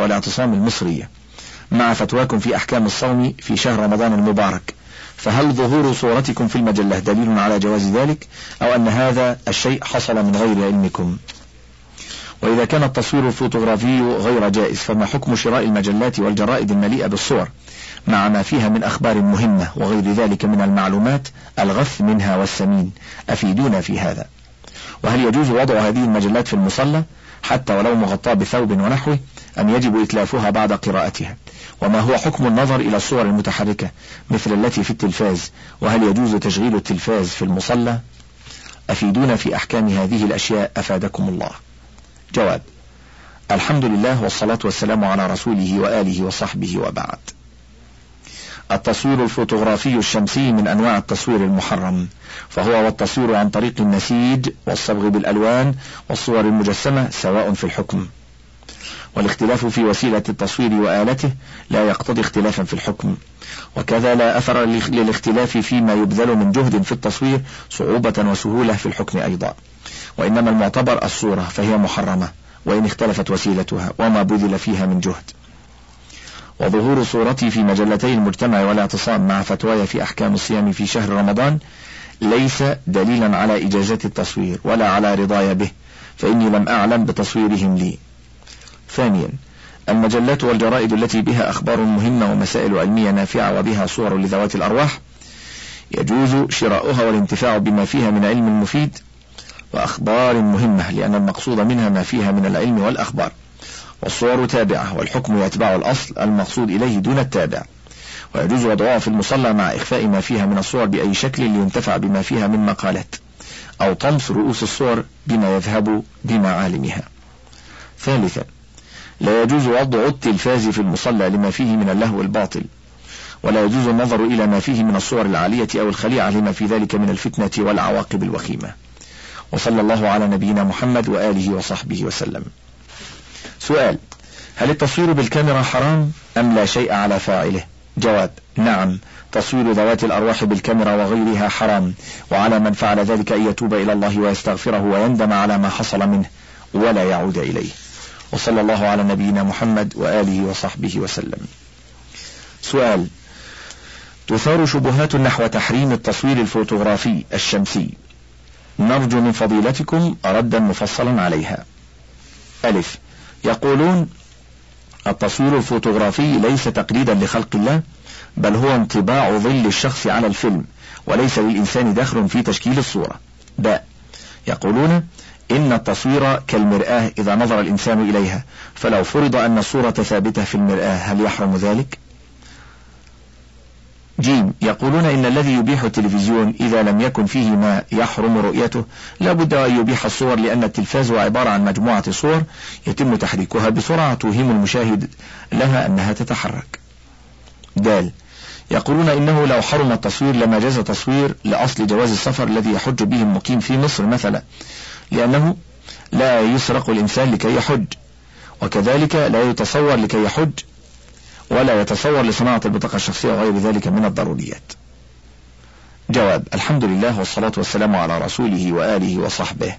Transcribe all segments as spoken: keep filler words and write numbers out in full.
والاعتصام المصرية مع فتواكم في أحكام الصوم في شهر رمضان المبارك، فهل ظهور صورتكم في المجلة دليل على جواز ذلك أو أن هذا الشيء حصل من غير علمكم؟ وإذا كان التصوير الفوتوغرافي غير جائز فما حكم شراء المجلات والجرائد المليئة بالصور مع ما فيها من أخبار مهمة وغير ذلك من المعلومات الغث منها والسمين؟ أفيدونا في هذا. وهل يجوز وضع هذه المجلات في المصلى حتى ولو مغطاة بثوب ونحوه أم يجب إتلافها بعد قراءتها؟ وما هو حكم النظر إلى الصور المتحركة مثل التي في التلفاز، وهل يجوز تشغيل التلفاز في المصلى؟ أفيدونا في أحكام هذه الأشياء أفادكم الله. جواب: الحمد لله والصلاة والسلام على رسوله وآله وصحبه وبعد. التصوير الفوتوغرافي الشمسي من أنواع التصوير المحرم، فهو والتصوير عن طريق النسيج والصبغ بالألوان والصور المجسمة سواء في الحكم، والاختلاف في وسيلة التصوير وآلته لا يقتضي اختلافا في الحكم، وكذا لا أثر للاختلاف فيما يبذل من جهد في التصوير صعوبة وسهولة في الحكم أيضا، وإنما المعتبر الصورة فهي محرمة وإن اختلفت وسيلتها وما بذل فيها من جهد. وظهور صورتي في مجلتي المجتمع والاعتصام مع فتواي في أحكام الصيام في شهر رمضان ليس دليلا على إجازة التصوير ولا على رضاي به، فإني لم أعلم بتصويرهم لي. ثانيا، المجلات والجرائد التي بها أخبار مهمة ومسائل علمية نافعة وبها صور لذوات الأرواح يجوز شراؤها والانتفاع بما فيها من علم مفيد وأخبار مهمة، لأن المقصود منها ما فيها من العلم والأخبار، والصور تابعة والحكم يتبع الأصل المقصود إليه دون التابع، ويجوز وضعها في المصلى مع إخفاء ما فيها من الصور بأي شكل لينتفع بما فيها من مقالات، أو طمس رؤوس الصور بما يذهب بمعالمها. ثالثا، لا يجوز وضع التلفاز في المصلى لما فيه من اللهو الباطل، ولا يجوز النظر إلى ما فيه من الصور العالية أو الخليعة لما في ذلك من الفتنة والعواقب الوخيمة. وصلى الله على نبينا محمد وآله وصحبه وسلم. سؤال: هل التصوير بالكاميرا حرام أم لا شيء على فاعله؟ جواب: نعم، تصوير ذوات الأرواح بالكاميرا وغيرها حرام، وعلى من فعل ذلك أن يتوب إلى الله ويستغفره ويندم على ما حصل منه ولا يعود إليه. وصلى الله على نبينا محمد وآله وصحبه وسلم. سؤال: تثار شبهات نحو تحريم التصوير الفوتوغرافي الشمسي، نرجو من فضيلتكم ردا مفصلا عليها. ألف: يقولون التصوير الفوتوغرافي ليس تقليدا لخلق الله، بل هو انطباع ظل الشخص على الفيلم، وليس للإنسان دخل في تشكيل الصورة. باء: يقولون إن التصوير كالمرآة إذا نظر الإنسان إليها، فلو فرض أن الصورة ثابتة في المرآة هل يحرم ذلك؟ جيم: يقولون إن الذي يبيح التلفزيون إذا لم يكن فيه ما يحرم رؤيته لا بد أن يبيح الصور، لأن التلفاز هو عبارة عن مجموعة صور يتم تحريكها بسرعة توهم المشاهد لها أنها تتحرك. دال: يقولون إنه لو حرم التصوير لما جاز تصوير لأصل جواز السفر الذي يحج به المقيم في مصر مثلا، لأنه لا يسرق الإنسان لكي يحج، وكذلك لا يتصور لكي يحج، ولا يتصور لصناعة البطاقة الشخصية وغير ذلك من الضروريات. جواب: الحمد لله والصلاة والسلام على رسوله وآله وصحبه.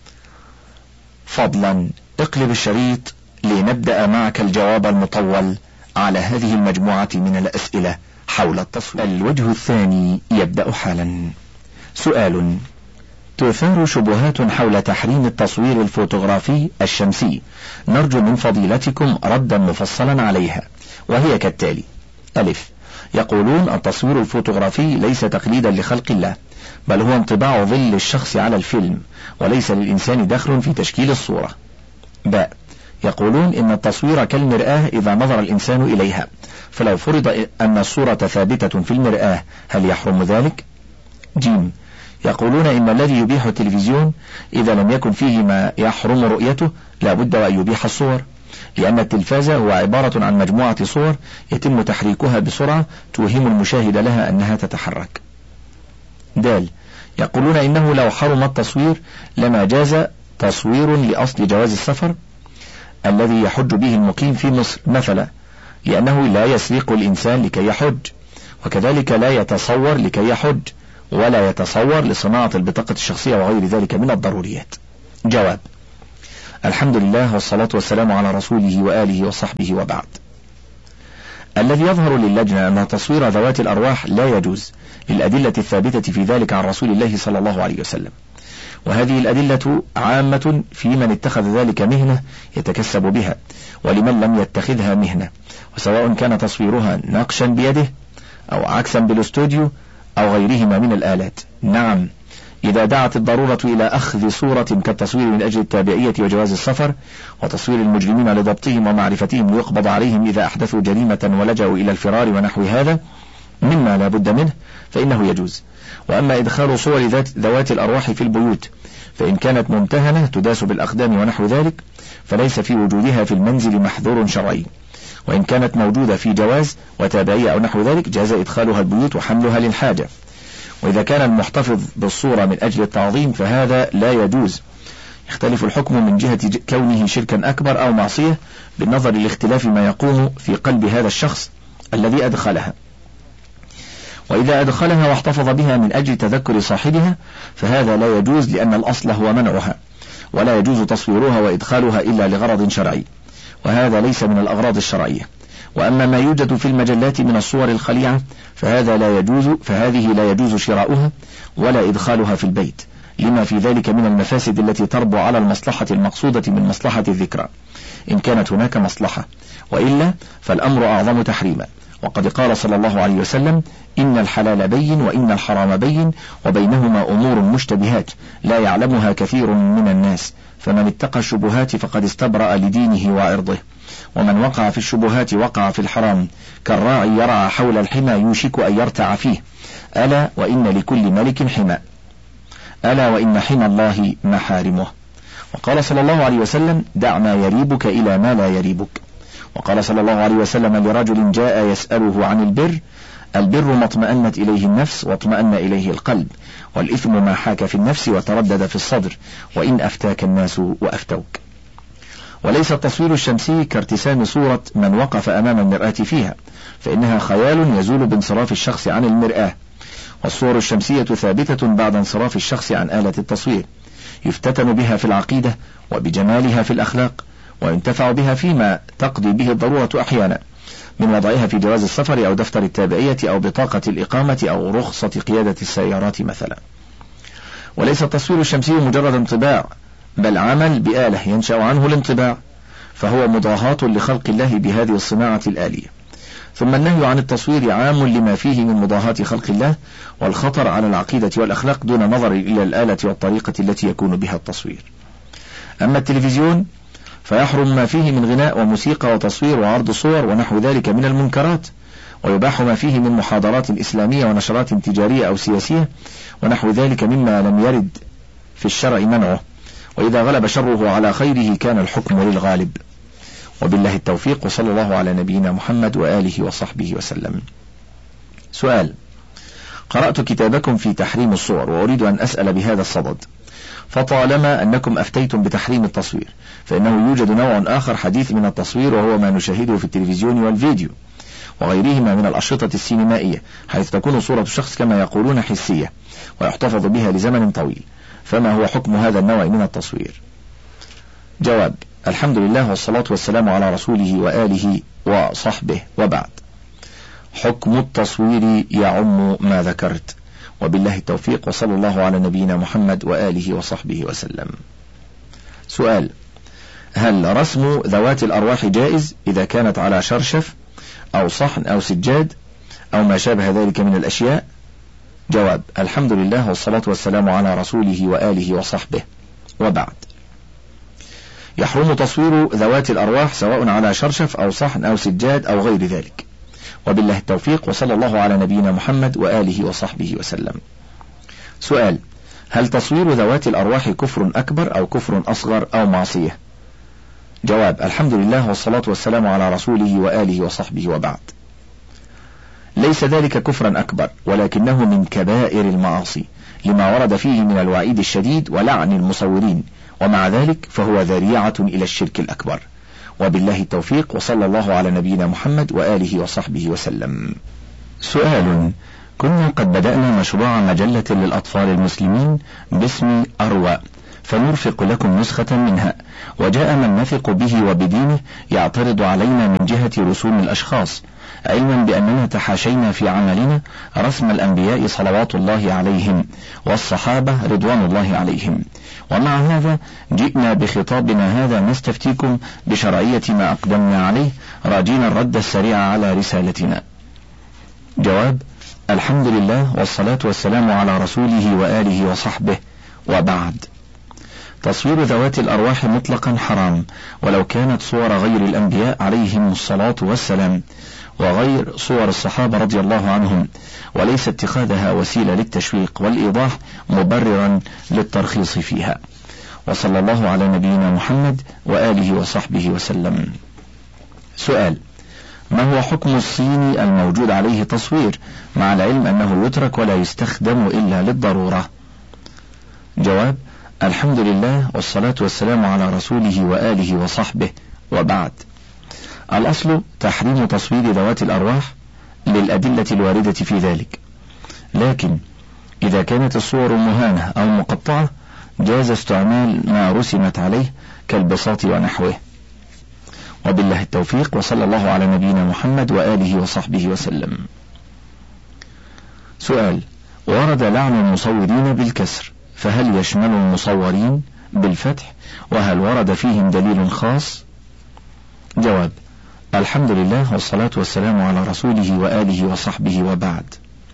فضلا اقلب الشريط لنبدأ معك الجواب المطول على هذه المجموعة من الأسئلة حول التصوير. الوجه الثاني يبدأ حالا. سؤال: تثار شبهات حول تحريم التصوير الفوتوغرافي الشمسي، نرجو من فضيلتكم ردا مفصلا عليها، وهي كالتالي: ألف: يقولون التصوير الفوتوغرافي ليس تقليدا لخلق الله، بل هو انطباع ظل الشخص على الفيلم، وليس للإنسان دخل في تشكيل الصورة. باء: يقولون إن التصوير كالمرآة إذا نظر الإنسان إليها، فلو فرض أن الصورة ثابتة في المرآة هل يحرم ذلك؟ جيم: يقولون إن الذي يبيح التلفزيون إذا لم يكن فيه ما يحرم رؤيته لا بد أن يبيح الصور، لأن التلفاز هو عبارة عن مجموعة صور يتم تحريكها بسرعة توهم المشاهد لها أنها تتحرك. دال: يقولون إنه لو حرم التصوير لما جاز تصوير لأصل جواز السفر الذي يحج به المقيم في مصر مثلا، لأنه لا يسرق الإنسان لكي يحج، وكذلك لا يتصور لكي يحج، ولا يتصور لصناعة البطاقة الشخصية وغير ذلك من الضروريات. جواب: الحمد لله والصلاة والسلام على رسوله وآله وصحبه وبعد. الذي يظهر للجنة أن تصوير ذوات الأرواح لا يجوز للأدلة الثابتة في ذلك عن رسول الله صلى الله عليه وسلم، وهذه الأدلة عامة في من اتخذ ذلك مهنة يتكسب بها ولمن لم يتخذها مهنة، وسواء كان تصويرها نقشا بيده أو عكسا بالاستوديو أو غيرهما من الآلات. نعم، إذا دعت الضرورة إلى أخذ صورة كالتصوير من أجل التابعية وجواز السفر وتصوير المجرمين لضبطهم ومعرفتهم ليقبض عليهم إذا أحدثوا جريمة ولجأوا إلى الفرار ونحو هذا مما لا بد منه فإنه يجوز. وأما إدخال صور ذات ذوات الأرواح في البيوت فإن كانت ممتهنة تداس بالأقدام ونحو ذلك فليس في وجودها في المنزل محذور شرعي، وإن كانت موجودة في جواز وتابعية أو نحو ذلك جاز إدخالها البيوت وحملها للحاجة. وإذا كان المحتفظ بالصورة من أجل التعظيم فهذا لا يجوز، يختلف الحكم من جهة كونه شركا أكبر أو معصية بالنظر لاختلاف ما يقوم في قلب هذا الشخص الذي أدخلها. وإذا أدخلها واحتفظ بها من أجل تذكر صاحبها فهذا لا يجوز، لأن الأصل هو منعها، ولا يجوز تصويرها وإدخالها إلا لغرض شرعي، وهذا ليس من الأغراض الشرعية. وأما ما يوجد في المجلات من الصور الخليعة فهذا لا يجوز، فهذه لا يجوز شراؤها ولا إدخالها في البيت، لما في ذلك من المفاسد التي تربو على المصلحة المقصودة من مصلحة الذكرى إن كانت هناك مصلحة، وإلا فالأمر أعظم تحريما. وقد قال صلى الله عليه وسلم: إن الحلال بين وإن الحرام بين وبينهما أمور مشتبهات لا يعلمها كثير من الناس، فمن اتقى الشبهات فقد استبرأ لدينه وعرضه، ومن وقع في الشبهات وقع في الحرام، كالراعي يرعى حول الحمى يوشك أن يرتع فيه، ألا وإن لكل ملك حمى، ألا وإن حمى الله محارمه. وقال صلى الله عليه وسلم: دع ما يريبك إلى ما لا يريبك. وقال صلى الله عليه وسلم لرجل جاء يسأله عن البر: البر ما اطمأنت إليه النفس واطمأن إليه القلب، والإثم ما حاك في النفس وتردد في الصدر، وإن أفتاك الناس وأفتوك. وليس التصوير الشمسي كارتسام صورة من وقف أمام المرآة فيها، فإنها خيال يزول بانصراف الشخص عن المرآة، والصور الشمسية ثابتة بعد انصراف الشخص عن آلة التصوير، يفتتن بها في العقيدة وبجمالها في الأخلاق، وينتفع بها فيما تقضي به الضرورة أحيانا من وضعها في جواز السفر أو دفتر التابعية أو بطاقة الإقامة أو رخصة قيادة السيارات مثلا. وليس التصوير الشمسي مجرد انطباع، بل عمل بآلة ينشأ عنه الانطباع، فهو مضاهاة لخلق الله بهذه الصناعة الآلية. ثم النهي عن التصوير عام لما فيه من مضاهاة خلق الله والخطر على العقيدة والأخلاق دون نظر إلى الآلة والطريقة التي يكون بها التصوير. أما التلفزيون فيحرم ما فيه من غناء وموسيقى وتصوير وعرض صور ونحو ذلك من المنكرات، ويباح ما فيه من محاضرات إسلامية ونشرات تجارية أو سياسية ونحو ذلك مما لم يرد في الشرع منعه، وإذا غلب شره على خيره كان الحكم للغالب. وبالله التوفيق، وصلى الله على نبينا محمد وآله وصحبه وسلم. سؤال: قرأت كتابكم في تحريم الصور وأريد أن أسأل بهذا الصدد، فطالما أنكم أفتيتم بتحريم التصوير فإنه يوجد نوع آخر حديث من التصوير، وهو ما نشاهده في التلفزيون والفيديو وغيرهما من الأشرطة السينمائية، حيث تكون صورة الشخص كما يقولون حسية ويحتفظ بها لزمن طويل، فما هو حكم هذا النوع من التصوير؟ جواب: الحمد لله والصلاة والسلام على رسوله وآله وصحبه وبعد. حكم التصوير يعم ما ذكرت، وبالله التوفيق، وصلى الله على نبينا محمد وآله وصحبه وسلم. سؤال: هل رسم ذوات الأرواح جائز إذا كانت على شرشف أو صحن أو سجاد أو ما شابه ذلك من الأشياء؟ جواب: الحمد لله والصلاة والسلام على رسوله وآله وصحبه وبعد. يحرم تصوير ذوات الأرواح سواء على شرشف أو صحن أو سجاد أو غير ذلك، وبالله التوفيق، وصلى الله على نبينا محمد وآله وصحبه وسلم. سؤال: هل تصوير ذوات الأرواح كفر أكبر أو كفر أصغر أو معصية؟ جواب: الحمد لله والصلاة والسلام على رسوله وآله وصحبه وبعد. ليس ذلك كفرا أكبر، ولكنه من كبائر المعاصي لما ورد فيه من الوعيد الشديد ولعن المصورين، ومع ذلك فهو ذريعة إلى الشرك الأكبر. وبالله التوفيق، وصلى الله على نبينا محمد وآله وصحبه وسلم. سؤال: كنا قد بدأنا مشروع مجلة للأطفال المسلمين باسم أروى، فنرفق لكم نسخة منها. وجاء من نثق به وبدينه يعترض علينا من جهة رسوم الأشخاص، علما بأننا تحاشينا في عملنا رسم الأنبياء صلوات الله عليهم والصحابة رضوان الله عليهم، ومع هذا جئنا بخطابنا هذا نستفتيكم بشرعية ما أقدمنا عليه، راجين الرد السريع على رسالتنا. جواب: الحمد لله والصلاة والسلام على رسوله وآله وصحبه، وبعد. تصوير ذوات الأرواح مطلقا حرام، ولو كانت صور غير الأنبياء عليهم الصلاة والسلام وغير صور الصحابة رضي الله عنهم، وليس اتخاذها وسيلة للتشويق والإيضاح مبررا للترخيص فيها. وصلى الله على نبينا محمد وآله وصحبه وسلم. سؤال: ما هو حكم الصيني الموجود عليه تصوير مع العلم أنه يترك ولا يستخدم إلا للضرورة؟ جواب: الحمد لله والصلاة والسلام على رسوله وآله وصحبه، وبعد. الأصل تحريم تصوير ذوات الأرواح للأدلة الواردة في ذلك، لكن إذا كانت الصور مهانة أو مقطعة جاز استعمال ما رسمت عليه كالبساط ونحوه. وبالله التوفيق، وصلى الله على نبينا محمد وآله وصحبه وسلم. سؤال: ورد لعن المصورين بالكسر، فهل يشمل المصورين بالفتح؟ وهل ورد فيهم دليل خاص؟ جواب: الحمد لله والصلاة والسلام على رسوله وآله وصحبه، وبعد.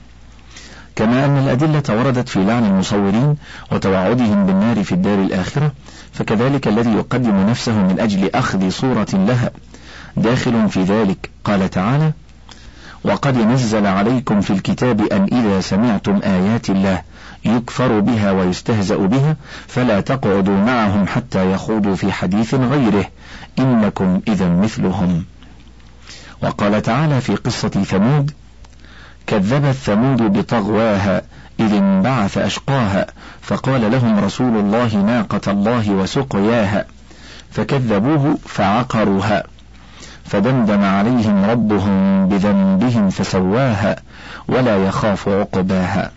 كما أن الأدلة وردت في لعن المصورين وتوعدهم بالنار في الدار الآخرة، فكذلك الذي يقدم نفسه من أجل أخذ صورة لها داخل في ذلك. قال تعالى: وقد نزل عليكم في الكتاب أن إذا سمعتم آيات الله يكفر بها ويستهزأ بها فلا تقعدوا معهم حتى يخوضوا في حديث غيره إنكم إذا مثلهم. وقال تعالى في قصة ثمود: كذبت ثمود بطغواها إذ انبعث أشقاها فقال لهم رسول الله ناقة الله وسقياها فكذبوه فعقروها فدمدم عليهم ربهم بذنبهم فسواها ولا يخاف عقباها.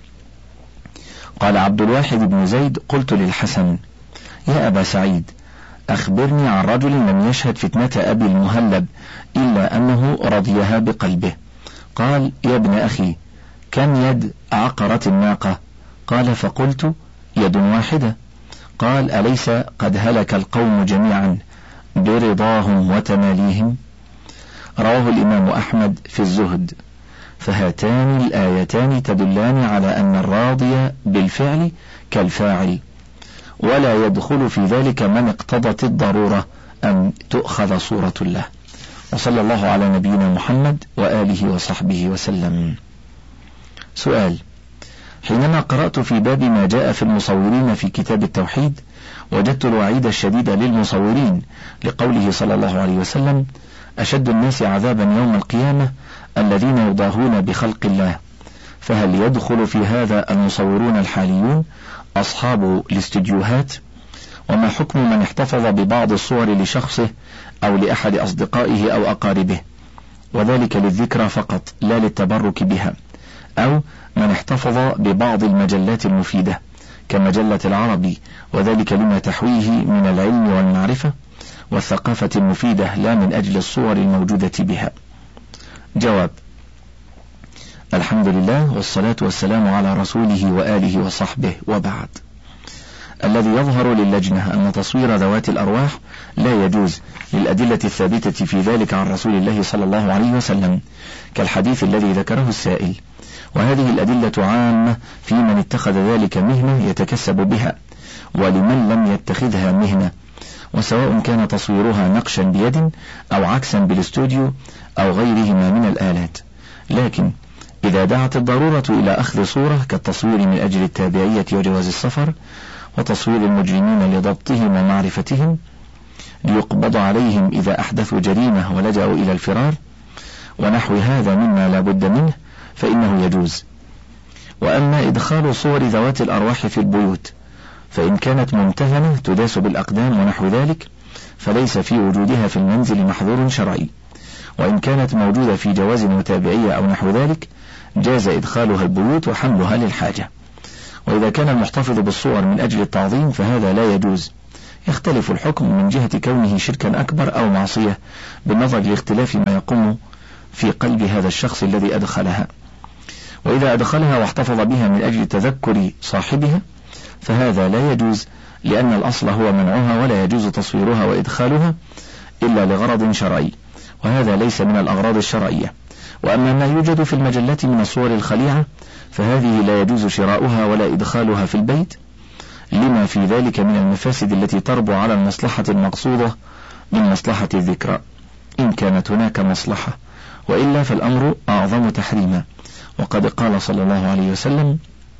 قال عبد الواحد بن زيد: قلت للحسن: يا أبا سعيد، أخبرني عن رجل لم يشهد فتنة أبي المهلب إلا أنه رضيها بقلبه. قال: يا ابن أخي، كم يد عقرت الناقة؟ قال: فقلت: يد واحدة. قال: أليس قد هلك القوم جميعا برضاهم وتماليهم؟ رواه الإمام أحمد في الزهد. فهاتان الآيتان تدلان على أن الراضي بالفعل كالفاعل، ولا يدخل في ذلك من اقتضت الضرورة أن تؤخذ صورة له. وصلى الله على نبينا محمد وآله وصحبه وسلم. سؤال: حينما قرأت في باب ما جاء في المصورين في كتاب التوحيد وجدت الوعيد الشديد للمصورين لقوله صلى الله عليه وسلم: أشد الناس عذابا يوم القيامة الذين يضاهون بخلق الله، فهل يدخل في هذا المصورون الحاليون أصحاب الاستديوهات؟ وما حكم من احتفظ ببعض الصور لشخصه أو لأحد أصدقائه أو أقاربه، وذلك للذكرى فقط لا للتبرك بها، أو من احتفظ ببعض المجلات المفيدة كمجلة العربي، وذلك لما تحويه من العلم والمعرفة والثقافة المفيدة لا من أجل الصور الموجودة بها؟ جواب: الحمد لله والصلاة والسلام على رسوله وآله وصحبه، وبعد. الذي يظهر للجنة أن تصوير ذوات الأرواح لا يجوز للأدلة الثابتة في ذلك عن رسول الله صلى الله عليه وسلم، كالحديث الذي ذكره السائل، وهذه الأدلة عامة في من اتخذ ذلك مهنة يتكسب بها ولمن لم يتخذها مهنة، وسواء كان تصويرها نقشا بيد أو عكسا بالاستوديو أو غيرهما من الآلات. لكن إذا دعت الضرورة إلى أخذ صورة كالتصوير من أجل التابعية وجواز السفر، وتصوير المجرمين لضبطهم ومعرفتهم ليقبض عليهم إذا أحدثوا جريمة ولجأوا إلى الفرار، ونحو هذا مما لا بد منه، فإنه يجوز. وأما إدخال صور ذوات الأرواح في البيوت فإن كانت ممتهنة تداس بالأقدام ونحو ذلك فليس في وجودها في المنزل محظور شرعي، وإن كانت موجودة في جواز وتابعية أو نحو ذلك جاز إدخالها البيوت وحملها للحاجة. وإذا كان المحتفظ بالصور من أجل التعظيم فهذا لا يجوز. يختلف الحكم من جهة كونه شركا أكبر أو معصية بالنظر لاختلاف ما يقوم في قلب هذا الشخص الذي أدخلها. وإذا أدخلها واحتفظ بها من أجل تذكر صاحبها فهذا لا يجوز، لأن الأصل هو منعها، ولا يجوز تصويرها وإدخالها إلا لغرض شرعي، وهذا ليس من الأغراض الشرعية. وأما ما يوجد في المجلات من الصور الخليعة فهذه لا يجوز شراؤها ولا إدخالها في البيت، لما في ذلك من المفاسد التي تربو على المصلحة المقصودة من مصلحة الذكرى، إن كانت هناك مصلحة، وإلا فالأمر أعظم تحريما. وقد قال صلى الله عليه وسلم: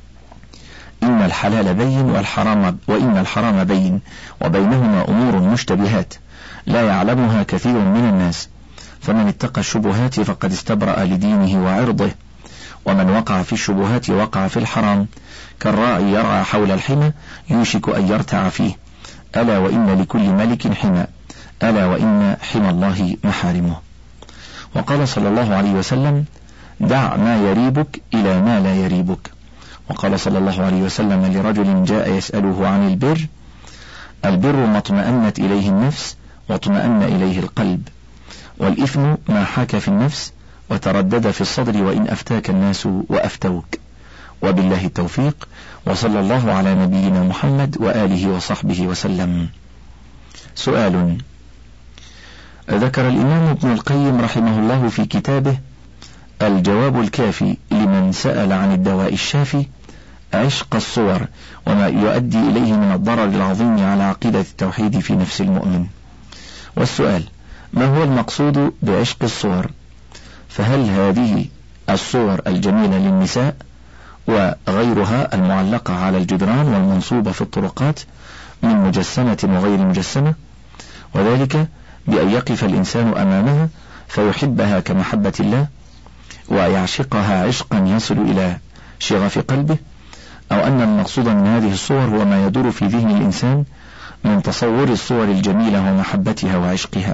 إن الحلال بين والحرام وإن الحرام بين وبينهما أمور مشتبهات لا يعلمها كثير من الناس، فمن اتقى الشبهات فقد استبرأ لدينه وعرضه، ومن وقع في الشبهات وقع في الحرام، كالراعي يرعى حول الحمى يوشك أن يرتع فيه، ألا وإن لكل ملك حمى، ألا وإن حمى الله محارمه. وقال صلى الله عليه وسلم: دع ما يريبك إلى ما لا يريبك. وقال صلى الله عليه وسلم لرجل جاء يسأله عن البر: البر ما اطمأنت إليه النفس واطمأن إليه القلب، والإثم ما حاك في النفس وتردد في الصدر وإن أفتاك الناس وأفتوك. وبالله التوفيق، وصلى الله على نبينا محمد وآله وصحبه وسلم. سؤال: ذكر الإمام ابن القيم رحمه الله في كتابه الجواب الكافي لمن سأل عن الدواء الشافي عشق الصور وما يؤدي إليه من الضرر العظيم على عقيدة التوحيد في نفس المؤمن. والسؤال: ما هو المقصود بعشق الصور؟ فهل هذه الصور الجميلة للنساء وغيرها المعلقة على الجدران والمنصوبة في الطرقات من مجسمة وغير مجسمة، وذلك بأن يقف الإنسان أمامها فيحبها كمحبة الله ويعشقها عشقا يصل إلى شغف قلبه، أو أن المقصود من هذه الصور هو ما يدور في ذهن الإنسان من تصور الصور الجميلة ومحبتها وعشقها؟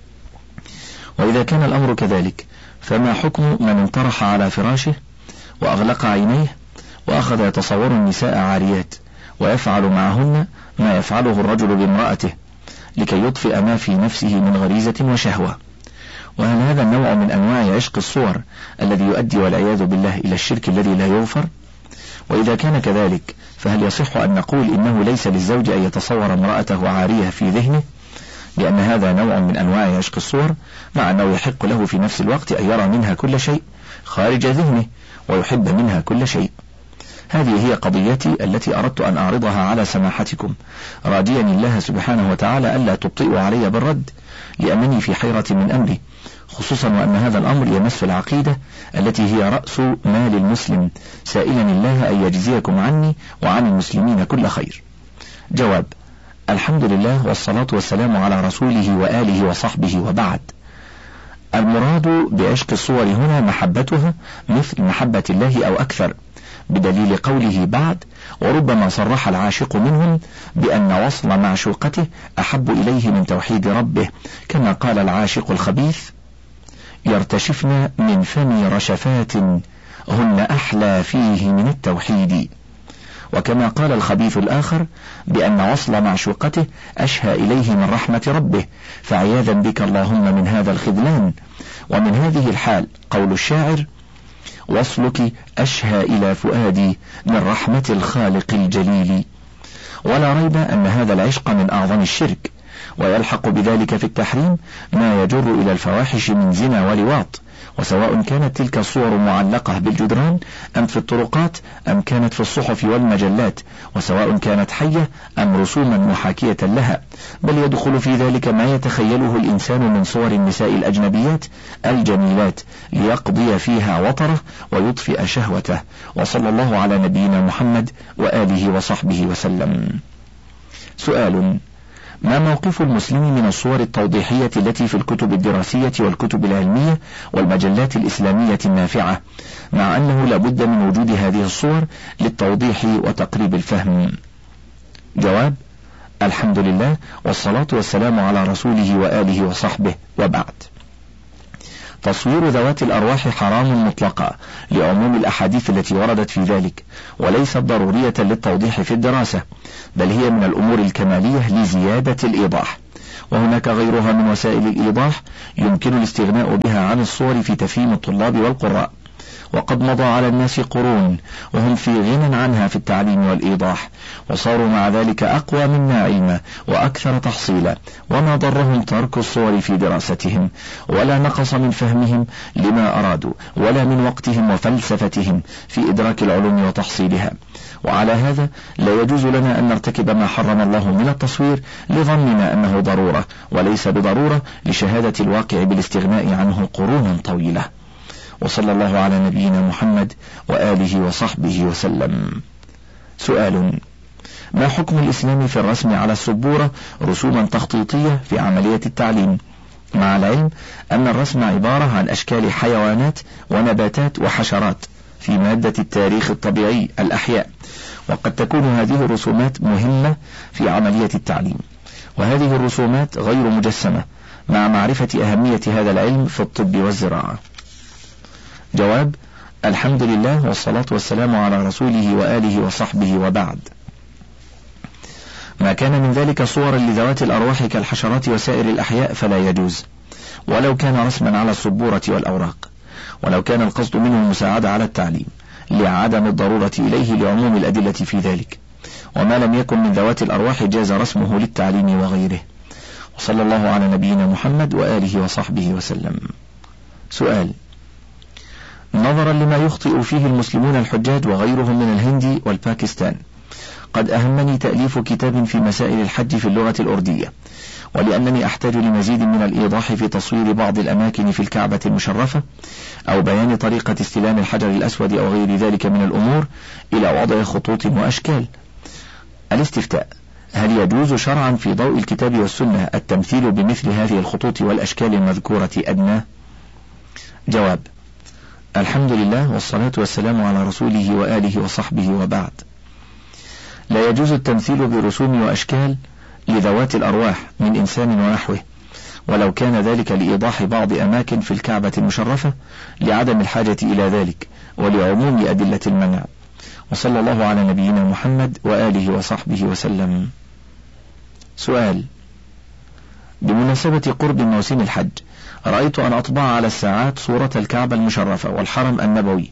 وإذا كان الأمر كذلك فما حكم من انطرح على فراشه وأغلق عينيه وأخذ يتصور النساء عاريات ويفعل معهن ما يفعله الرجل بامرأته لكي يطفئ ما في نفسه من غريزة وشهوة؟ وهل هذا النوع من أنواع عشق الصور الذي يؤدي والعياذ بالله إلى الشرك الذي لا يغفر؟ وإذا كان كذلك فهل يصح أن نقول إنه ليس للزوج أن يتصور امرأته عارية في ذهنه، لأن هذا نوع من أنواع عشق الصور، مع أنه يحق له في نفس الوقت أن يرى منها كل شيء خارج ذهنه ويحب منها كل شيء؟ هذه هي قضيتي التي أردت أن أعرضها على سماحتكم، راجيا الله سبحانه وتعالى ألا تبطئوا علي بالرد، لأنني في حيرة من أمري، خصوصا وأن هذا الأمر يمس العقيدة التي هي رأس مال المسلم، سائلا الله أن يجزيكم عني وعن المسلمين كل خير. جواب: الحمد لله والصلاة والسلام على رسوله وآله وصحبه، وبعد. المراد بعشق الصور هنا محبتها مثل محبة الله أو أكثر، بدليل قوله بعد: وربما صرح العاشق منهم بأن وصل معشوقته أحب إليه من توحيد ربه، كما قال العاشق الخبيث: يرتشفن من فم رشفات هن أحلى فيه من التوحيد. وكما قال الخبيث الآخر بأن وصل معشوقته أشهى إليه من رحمة ربه، فعياذا بك اللهم من هذا الخذلان. ومن هذه الحال قول الشاعر: وصلك أشهى إلى فؤادي من رحمة الخالق الجليل. ولا ريب أن هذا العشق من أعظم الشرك، ويلحق بذلك في التحريم ما يجر إلى الفواحش من زنا ولواط، وسواء كانت تلك الصور معلقة بالجدران أم في الطرقات أم كانت في الصحف والمجلات، وسواء كانت حية أم رسوما محاكية لها، بل يدخل في ذلك ما يتخيله الإنسان من صور النساء الأجنبيات الجميلات ليقضي فيها وطره ويطفئ شهوته. وصلى الله على نبينا محمد وآله وصحبه وسلم. سؤال: ما موقف المسلم من الصور التوضيحية التي في الكتب الدراسية والكتب العلمية والمجلات الإسلامية النافعة، مع أنه لا بد من وجود هذه الصور للتوضيح وتقريب الفهم؟ جواب: الحمد لله والصلاة والسلام على رسوله وآله وصحبه، وبعد. تصوير ذوات الأرواح حرام مطلقا لعموم الأحاديث التي وردت في ذلك، وليست ضرورية للتوضيح في الدراسة، بل هي من الأمور الكمالية لزيادة الإيضاح. وهناك غيرها من وسائل الإيضاح يمكن الاستغناء بها عن الصور في تفهيم الطلاب والقراء، وقد مضى على الناس قرون وهم في غنى عنها في التعليم والإيضاح، وصاروا مع ذلك أقوى منا علما وأكثر تحصيلا، وما ضرهم ترك الصور في دراستهم، ولا نقص من فهمهم لما أرادوا، ولا من وقتهم وفلسفتهم في إدراك العلوم وتحصيلها. وعلى هذا لا يجوز لنا أن نرتكب ما حرم الله من التصوير لظننا أنه ضرورة، وليس بضرورة لشهادة الواقع بالاستغناء عنه قرونا طويلة. وصلى الله على نبينا محمد وآله وصحبه وسلم. سؤال: ما حكم الإسلام في الرسم على السبورة رسوما تخطيطية في عملية التعليم، مع العلم أن الرسم عبارة عن أشكال حيوانات ونباتات وحشرات في مادة التاريخ الطبيعي الأحياء، وقد تكون هذه الرسومات مهمة في عملية التعليم، وهذه الرسومات غير مجسمة، مع معرفة أهمية هذا العلم في الطب والزراعة؟ جواب: الحمد لله والصلاة والسلام على رسوله وآله وصحبه، وبعد. ما كان من ذلك صورا لذوات الأرواح كالحشرات وسائر الأحياء فلا يجوز، ولو كان رسما على السبورة والأوراق، ولو كان القصد منه المساعدة على التعليم لعدم الضرورة إليه لعموم الأدلة في ذلك. وما لم يكن من ذوات الأرواح جاز رسمه للتعليم وغيره. وصلى الله على نبينا محمد وآله وصحبه وسلم. سؤال: نظرا لما يخطئ فيه المسلمون الحجاج وغيرهم من الهند والباكستان، قد أهمني تأليف كتاب في مسائل الحج في اللغة الأردية، ولأنني أحتاج لمزيد من الإيضاح في تصوير بعض الأماكن في الكعبة المشرفة، أو بيان طريقة استلام الحجر الأسود أو غير ذلك من الأمور، إلى وضع خطوط وأشكال. الاستفتاء: هل يجوز شرعا في ضوء الكتاب والسنة التمثيل بمثل هذه الخطوط والأشكال المذكورة أدناه؟ جواب: الحمد لله والصلاة والسلام على رسوله وآله وصحبه، وبعد. لا يجوز التمثيل برسوم وأشكال لذوات الأرواح من إنسان ونحوه، ولو كان ذلك لإيضاح بعض أماكن في الكعبة المشرفة لعدم الحاجة إلى ذلك ولعموم أدلة المنع. وصلى الله على نبينا محمد وآله وصحبه وسلم. سؤال: بمناسبة قرب موسم الحج، رأيت أن أطبع على الساعات صورة الكعبة المشرفة والحرم النبوي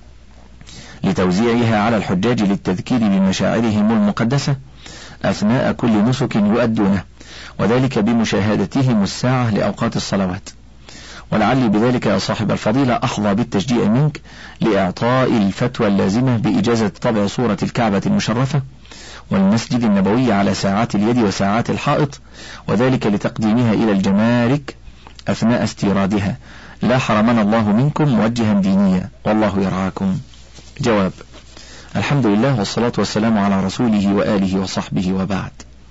لتوزيعها على الحجاج للتذكير بمشاعرهم المقدسة أثناء كل نسك يؤدونه، وذلك بمشاهدتهم الساعة لأوقات الصلوات. ولعلي بذلك يا صاحب الفضيلة أحظى بالتشجيع منك لإعطاء الفتوى اللازمة بإجازة طبع صورة الكعبة المشرفة والمسجد النبوي على ساعات اليد وساعات الحائط، وذلك لتقديمها إلى الجمارك أثناء استيرادها. لا حرمنا الله منكم موجها دينيا، والله يرعاكم. جواب: الحمد لله والصلاة والسلام على رسوله وآله وصحبه، وبعد.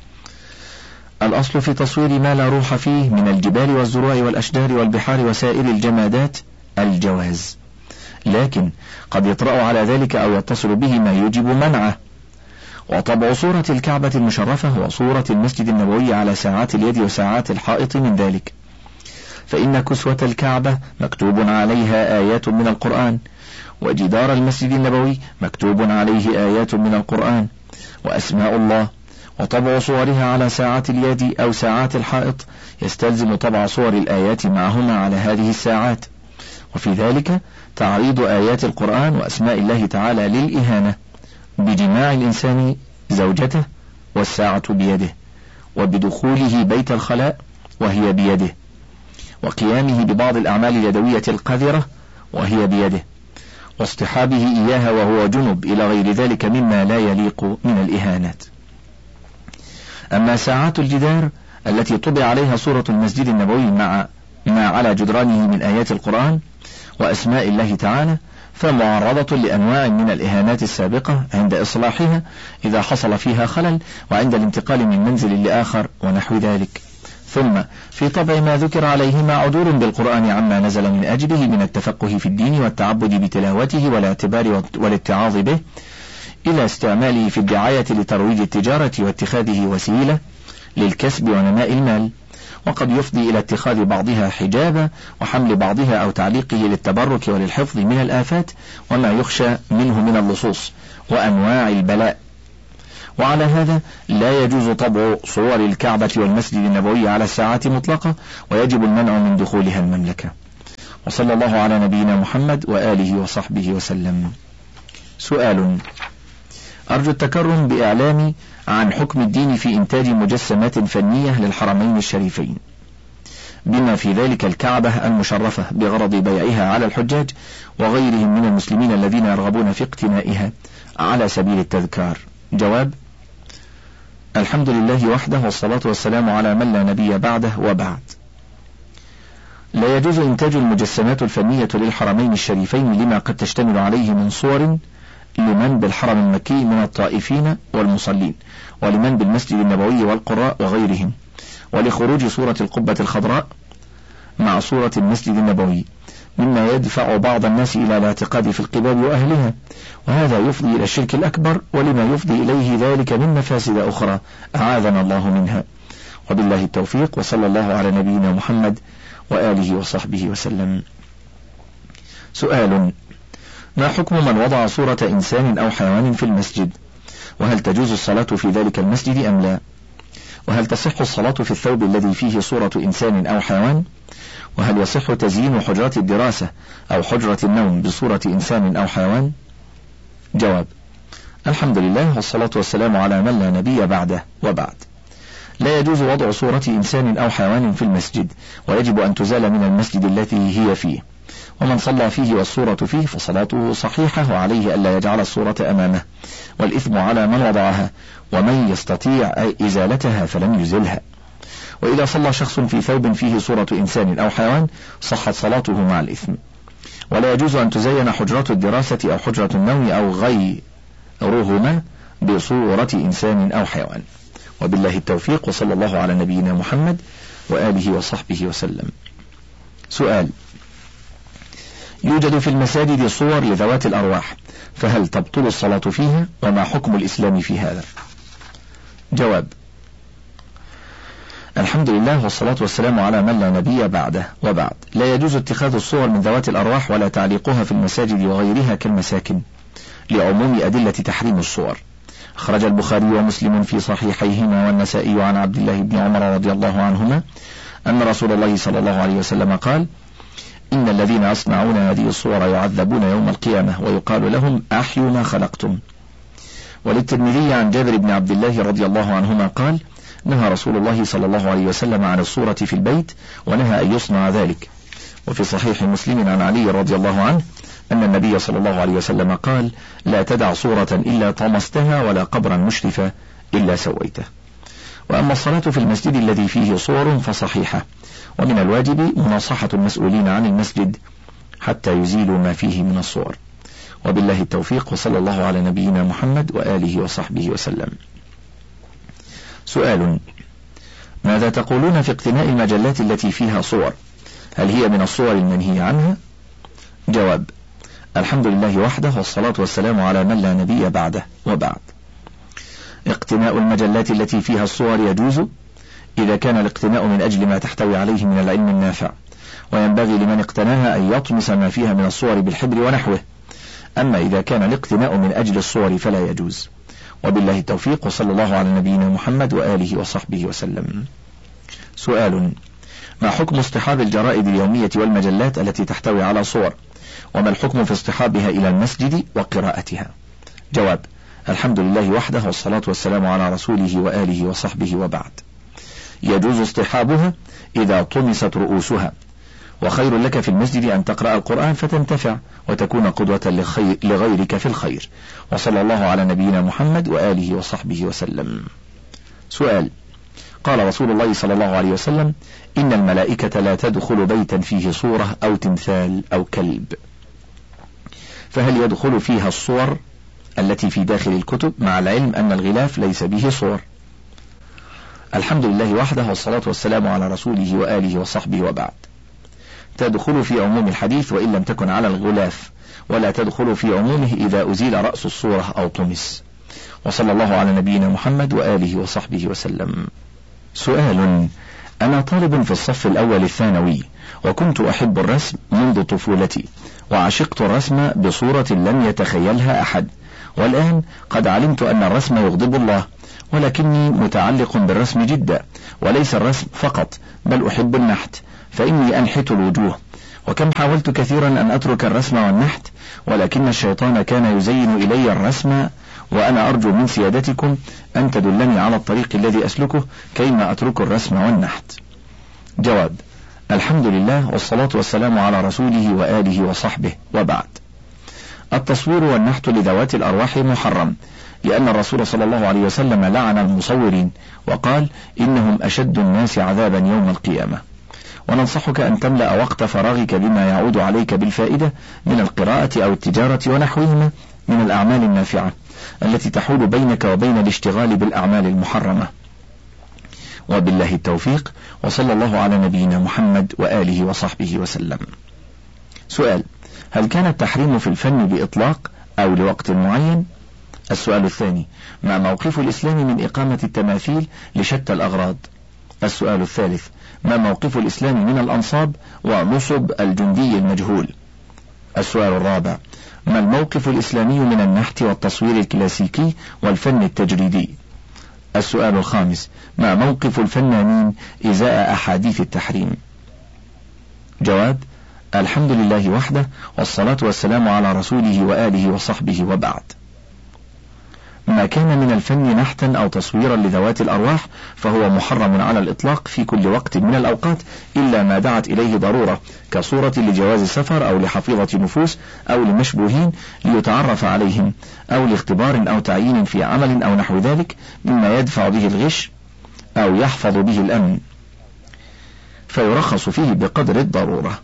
الأصل في تصوير ما لا روح فيه من الجبال والزروع والأشجار والبحار وسائر الجمادات الجواز، لكن قد يطرأ على ذلك أو يتصل به ما يوجب منعه. وطبع صورة الكعبة المشرفة وصورة المسجد النبوي على ساعات اليد وساعات الحائط من ذلك، فإن كسوة الكعبة مكتوب عليها آيات من القرآن، وجدار المسجد النبوي مكتوب عليه آيات من القرآن وأسماء الله. وطبع صورها على ساعات اليد أو ساعات الحائط يستلزم طبع صور الآيات معهما على هذه الساعات، وفي ذلك تعريض آيات القرآن وأسماء الله تعالى للإهانة بجماع الإنسان زوجته والساعة بيده، وبدخوله بيت الخلاء وهي بيده، وقيامه ببعض الأعمال اليدوية القذرة وهي بيده، واصطحابه إياها وهو جنب، إلى غير ذلك مما لا يليق من الإهانات. أما ساعات الجدار التي طبع عليها صورة المسجد النبوي مع ما على جدرانه من آيات القرآن وأسماء الله تعالى، فمعرضة لأنواع من الإهانات السابقة عند إصلاحها إذا حصل فيها خلل، وعند الانتقال من منزل لآخر ونحو ذلك. ثم في طبع ما ذكر عليهما عدول بالقرآن عما نزل من أجله من التفقه في الدين والتعبد بتلاوته والاعتبار والاتعاظ به، إلى استعماله في الدعاية لترويج التجارة واتخاذه وسيلة للكسب ونماء المال. وقد يفضي إلى اتخاذ بعضها حجابا وحمل بعضها أو تعليقه للتبرك وللحفظ من الآفات وما يخشى منه من اللصوص وأنواع البلاء. وعلى هذا لا يجوز طبع صور الكعبة والمسجد النبوي على الساعات مطلقة، ويجب المنع من دخولها المملكة. وصلى الله على نبينا محمد وآله وصحبه وسلم. سؤال: أرجو التكرم بإعلام عن حكم الدين في إنتاج مجسمات فنية للحرمين الشريفين، بما في ذلك الكعبة المشرفة، بغرض بيعها على الحجاج وغيرهم من المسلمين الذين يرغبون في اقتنائها على سبيل التذكار. جواب: الحمد لله وحده، والصلاة والسلام على من لا نبي بعده، وبعد. لا يجوز إنتاج المجسمات الفنية للحرمين الشريفين لما قد تشتمل عليه من صور لمن بالحرم المكي من الطائفين والمصلين، ولمن بالمسجد النبوي والقراء وغيرهم، ولخروج صورة القبة الخضراء مع صورة المسجد النبوي، مما يدفع بعض الناس إلى الاعتقاد في القباب وأهلها، وهذا يفضي إلى الشرك الأكبر، ولما يفضي إليه ذلك من مفاسد أخرى أعاذنا الله منها. وبالله التوفيق، وصلى الله على نبينا محمد وآله وصحبه وسلم. سؤال: ما حكم من وضع صورة إنسان أو حيوان في المسجد؟ وهل تجوز الصلاة في ذلك المسجد أم لا؟ وهل تصح الصلاة في الثوب الذي فيه صورة إنسان أو حيوان؟ وهل يصح تزيين حجرات الدراسة أو حجرة النوم بصورة إنسان أو حيوان؟ جواب: الحمد لله، والصلاة والسلام على من لا نبي بعده، وبعد. لا يجوز وضع صورة إنسان أو حيوان في المسجد، ويجب أن تزال من المسجد التي هي فيه، ومن صلى فيه والصورة فيه فصلاته صحيحة، وعليه ألا يجعل الصورة أمامه، والإثم على من وضعها، ومن يستطيع إزالتها فلم يزلها. وإذا صلى شخص في ثوب فيه صورة إنسان أو حيوان صحت صلاته مع الإثم. ولا يجوز أن تزين حجرات الدراسة أو حجرة النوم أو غيرهما بصورة إنسان أو حيوان. وبالله التوفيق، وصلى الله على نبينا محمد وآله وصحبه وسلم. سؤال: يوجد في المساجد صور لذوات الأرواح، فهل تبطل الصلاة فيها؟ وما حكم الإسلام في هذا؟ جواب: الحمد لله، والصلاة والسلام على من لا نبي بعده، وبعد. لا يجوز اتخاذ الصور من ذوات الأرواح ولا تعليقها في المساجد وغيرها كالمساكن، لعموم أدلة تحريم الصور. أخرج البخاري ومسلم في صحيحيهما والنسائي عن عبد الله بن عمر رضي الله عنهما أن رسول الله صلى الله عليه وسلم قال: إن الذين يصنعون هذه الصور يعذبون يوم القيامة، ويقال لهم أحيوا ما خلقتم. وللترمذي عن جابر بن عبد الله رضي الله عنهما قال: نهى رسول الله صلى الله عليه وسلم عن الصورة في البيت، ونهى أن يصنع ذلك. وفي صحيح مسلم عن علي رضي الله عنه أن النبي صلى الله عليه وسلم قال: لا تدع صورة إلا طمستها، ولا قبرا مشرفا إلا سويته. وأما الصلاة في المسجد الذي فيه صور فصحيحة، ومن الواجب مناصحة المسؤولين عن المسجد حتى يزيلوا ما فيه من الصور. وبالله التوفيق، وصلى الله على نبينا محمد وآله وصحبه وسلم. سؤال: ماذا تقولون في اقتناء المجلات التي فيها صور؟ هل هي من الصور المنهي عنها؟ جواب: الحمد لله وحده، والصلاة والسلام على من لا نبي بعده، وبعد. اقتناء المجلات التي فيها الصور يجوز إذا كان الاقتناء من أجل ما تحتوي عليه من العلم النافع، وينبغي لمن اقتناها أن يطمس ما فيها من الصور بالحبر ونحوه. أما إذا كان الاقتناء من أجل الصور فلا يجوز. وبالله التوفيق، وصلى الله على نبينا محمد وآله وصحبه وسلم. سؤال: ما حكم اصطحاب الجرائد اليومية والمجلات التي تحتوي على صور؟ وما الحكم في اصطحابها إلى المسجد وقراءتها؟ جواب: الحمد لله وحده، والصلاة والسلام على رسوله وآله وصحبه، وبعد. يجوز اصطحابها إذا طمست رؤوسها، وخير لك في المسجد أن تقرأ القرآن فتنتفع وتكون قدوة لغيرك في الخير. وصلى الله على نبينا محمد وآله وصحبه وسلم. سؤال: قال رسول الله صلى الله عليه وسلم: إن الملائكة لا تدخل بيتا فيه صورة أو تمثال أو كلب، فهل يدخل فيها الصور التي في داخل الكتب، مع العلم أن الغلاف ليس به صور؟ الحمد لله وحده، والصلاة والسلام على رسوله وآله وصحبه، وبعد. تدخل في عموم الحديث وإن لم تكن على الغلاف، ولا تدخل في عمومه إذا أزيل رأس الصورة أو طمس. وصلى الله على نبينا محمد وآله وصحبه وسلم. سؤال: أنا طالب في الصف الأول الثانوي، وكنت أحب الرسم منذ طفولتي، وعشقت الرسم بصورة لم يتخيلها أحد، والآن قد علمت أن الرسم يغضب الله، ولكني متعلق بالرسم جدا، وليس الرسم فقط بل أحب النحت، فإني أنحت الوجوه، وكم حاولت كثيرا أن أترك الرسم والنحت، ولكن الشيطان كان يزين إلي الرسم، وأنا أرجو من سيادتكم أن تدلني على الطريق الذي أسلكه كيما أترك الرسم والنحت. جواب: الحمد لله والصلاة والسلام على رسوله وآله وصحبه، وبعد. التصوير والنحت لذوات الأرواح محرم، لأن الرسول صلى الله عليه وسلم لعن المصورين وقال: إنهم أشد الناس عذابا يوم القيامة. وننصحك أن تملأ وقت فراغك بما يعود عليك بالفائدة من القراءة أو التجارة ونحوهما من الأعمال النافعة التي تحول بينك وبين الاشتغال بالأعمال المحرمة. وبالله التوفيق، وصلى الله على نبينا محمد وآله وصحبه وسلم. سؤال: هل كان التحريم في الفن بإطلاق أو لوقت معين؟ السؤال الثاني: ما موقف الإسلام من إقامة التماثيل لشتى الأغراض؟ السؤال الثالث: ما موقف الإسلام من الأنصاب ونصب الجندي المجهول؟ السؤال الرابع: ما الموقف الإسلامي من النحت والتصوير الكلاسيكي والفن التجريدي؟ السؤال الخامس: ما موقف الفنانين إزاء أحاديث التحريم؟ جواب: الحمد لله وحده، والصلاة والسلام على رسوله وآله وصحبه، وبعد. ما كان من الفن نحتا أو تصويرا لذوات الأرواح فهو محرم على الإطلاق في كل وقت من الأوقات إلا ما دعت إليه ضرورة، كصورة لجواز سفر أو لحفيظة نفوس أو لمشبوهين ليتعرف عليهم، أو لاختبار أو تعيين في عمل أو نحو ذلك مما يدفع به الغش أو يحفظ به الأمن، فيرخص فيه بقدر الضرورة.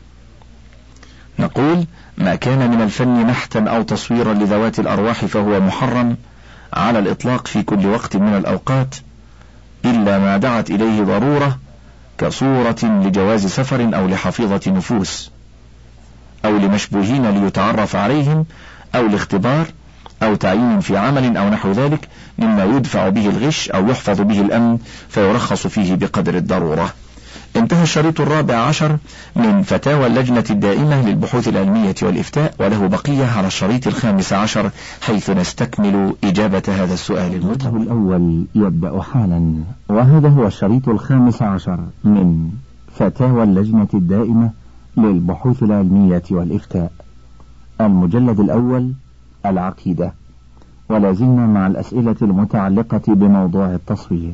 نقول: ما كان من الفن نحتا أو تصويرا لذوات الأرواح فهو محرم على الإطلاق في كل وقت من الأوقات إلا ما دعت إليه ضرورة، كصورة لجواز سفر أو لحفيظة نفوس أو لمشبوهين ليتعرف عليهم أو لاختبار أو تعيين في عمل أو نحو ذلك مما يدفع به الغش أو يحفظ به الأمن، فيرخص فيه بقدر الضرورة. انتهى الشريط الرابع عشر من فتاوى اللجنة الدائمة للبحوث العلمية والإفتاء، وله بقية على الشريط الخامس عشر حيث نستكمل إجابة هذا السؤال المتم. الأول يبدأ حالا، وهذا هو الشريط الخامس عشر من فتاوى اللجنة الدائمة للبحوث العلمية والإفتاء، المجلد الأول، العقيدة، ولا زلنا مع الأسئلة المتعلقة بموضوع التصوير.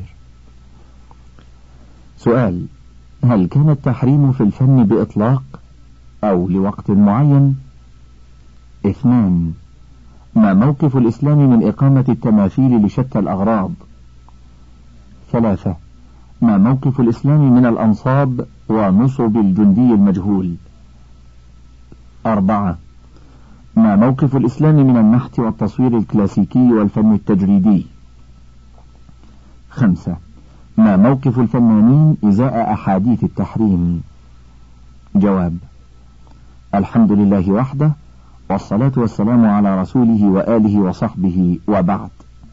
سؤال: هل كان التحريم في الفن بإطلاق أو لوقت معين؟ اثنان: ما موقف الإسلام من إقامة التماثيل لشتى الأغراض؟ ثلاثة: ما موقف الإسلام من الأنصاب ونصب الجندي المجهول؟ أربعة: ما موقف الإسلام من النحت والتصوير الكلاسيكي والفن التجريدي؟ خمسة: ما موقف الفنانين إزاء أحاديث التحريم؟ جواب: الحمد لله وحده، والصلاة والسلام على رسوله وآله وصحبه، وبعد.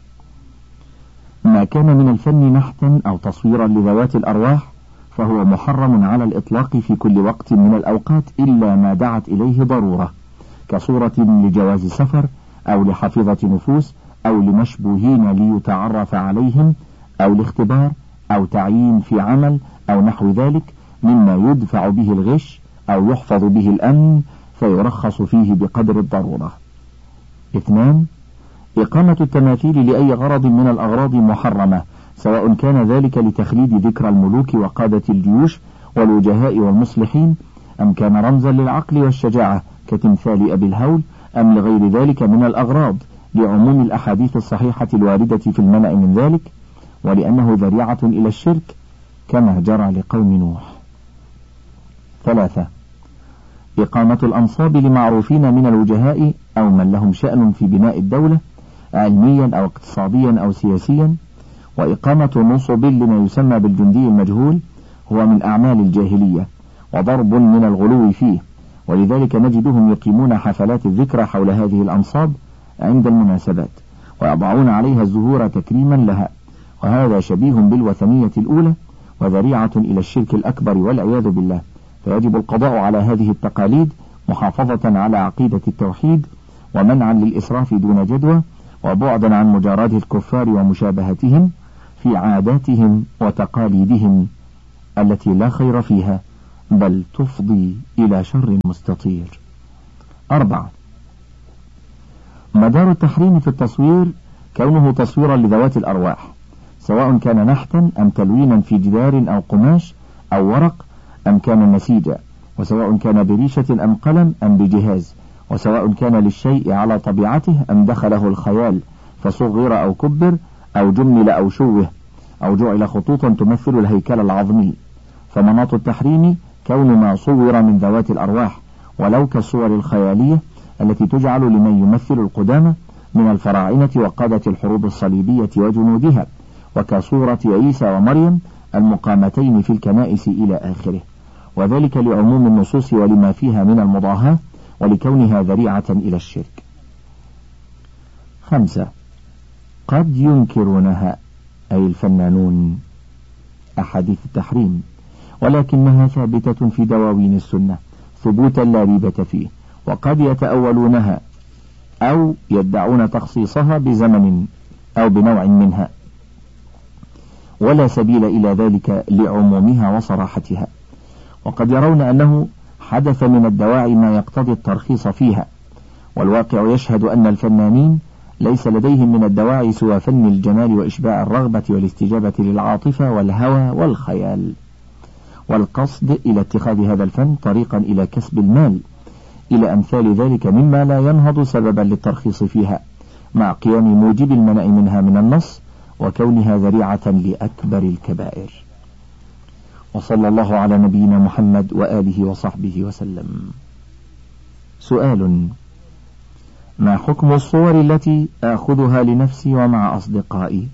ما كان من الفن نحتا أو تصويرا لذوات الأرواح فهو محرم على الإطلاق في كل وقت من الأوقات إلا ما دعت إليه ضرورة، كصورة لجواز سفر أو لحفيظة نفوس أو لمشبوهين ليتعرف عليهم أو لاختبار أو تعيين في عمل أو نحو ذلك مما يدفع به الغش أو يحفظ به الأمن، فيرخص فيه بقدر الضرورة. اثنان: إقامة التماثيل لأي غرض من الأغراض محرمة، سواء كان ذلك لتخليد ذكرى الملوك وقادة الجيوش والوجهاء والمصلحين، أم كان رمزا للعقل والشجاعة كتمثال أبي الهول، أم لغير ذلك من الأغراض، لعموم الأحاديث الصحيحة الواردة في المنع من ذلك، ولأنه ذريعة إلى الشرك كما جرى لقوم نوح. ثلاثة: إقامة الأنصاب لمعروفين من الوجهاء أو من لهم شأن في بناء الدولة علميا أو اقتصاديا أو سياسيا، وإقامة نصب لما يسمى بالجندي المجهول هو من أعمال الجاهلية وضرب من الغلو فيه، ولذلك نجدهم يقيمون حفلات الذكرى حول هذه الأنصاب عند المناسبات ويضعون عليها الزهور تكريما لها، وهذا شبيه بالوثنية الأولى، وذريعة إلى الشرك الأكبر والعياذ بالله، فيجب القضاء على هذه التقاليد محافظة على عقيدة التوحيد، ومنعا للإسراف دون جدوى، وبعدا عن مجاراة الكفار ومشابهتهم في عاداتهم وتقاليدهم التي لا خير فيها بل تفضي إلى شر مستطير. أربعة. مدار التحريم في التصوير كونه تصويرا لذوات الأرواح، سواء كان نحتا أم تلوينا في جدار أو قماش أو ورق أم كان نسيجا، وسواء كان بريشة أم قلم أم بجهاز، وسواء كان للشيء على طبيعته أم دخله الخيال فصغر أو كبر أو جمل أو شوه أو جعل خطوطا تمثل الهيكل العظمي. فمناط التحريم كون ما صور من ذوات الأرواح، ولو كالصور الخيالية التي تجعل لمن يمثل القدامى من الفراعنة وقادة الحروب الصليبية وجنودها، وكصورة عيسى ومريم المقامتين في الكنائس إلى آخره، وذلك لعموم النصوص ولما فيها من المضاهاة ولكونها ذريعة إلى الشرك. خمسة. قد ينكرونها أي الفنانون أحاديث التحريم، ولكنها ثابتة في دواوين السنة ثبوتا لا ريبة فيه، وقد يتأولونها أو يدعون تخصيصها بزمن أو بنوع منها، ولا سبيل إلى ذلك لعمومها وصراحتها، وقد يرون أنه حدث من الدواعي ما يقتضي الترخيص فيها، والواقع يشهد أن الفنانين ليس لديهم من الدواعي سوى فن الجمال وإشباع الرغبة والاستجابة للعاطفة والهوى والخيال، والقصد إلى اتخاذ هذا الفن طريقا إلى كسب المال، إلى أمثال ذلك مما لا ينهض سببا للترخيص فيها، مع قيام موجب المنع منها من النص وكونها ذريعة لأكبر الكبائر. وصلى الله على نبينا محمد وآله وصحبه وسلم. سؤال: ما حكم الصور التي آخذها لنفسي ومع أصدقائي؟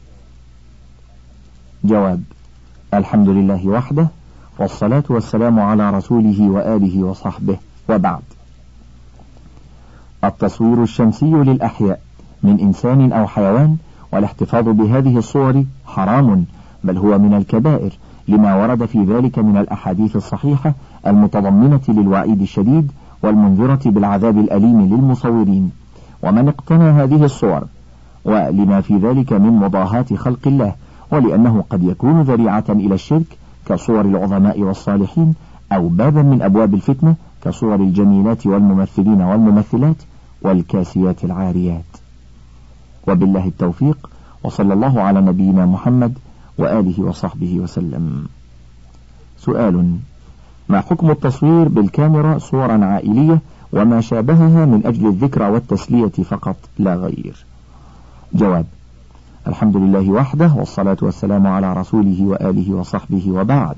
جواب: الحمد لله وحده، والصلاة والسلام على رسوله وآله وصحبه، وبعد. التصوير الشمسي للأحياء من إنسان أو حيوان والاحتفاظ بهذه الصور حرام، بل هو من الكبائر لما ورد في ذلك من الأحاديث الصحيحة المتضمنة للوعيد الشديد والمنذرة بالعذاب الأليم للمصورين ومن اقتنى هذه الصور، ولما في ذلك من مضاهاة خلق الله، ولأنه قد يكون ذريعة إلى الشرك كصور العظماء والصالحين، أو بابا من أبواب الفتنة كصور الجميلات والممثلين والممثلات والكاسيات العاريات. وبالله التوفيق، وصلى الله على نبينا محمد وآله وصحبه وسلم. سؤال: ما حكم التصوير بالكاميرا صورا عائلية وما شابهها من أجل الذكرى والتسلية فقط لا غير؟ جواب: الحمد لله وحده، والصلاة والسلام على رسوله وآله وصحبه، وبعد.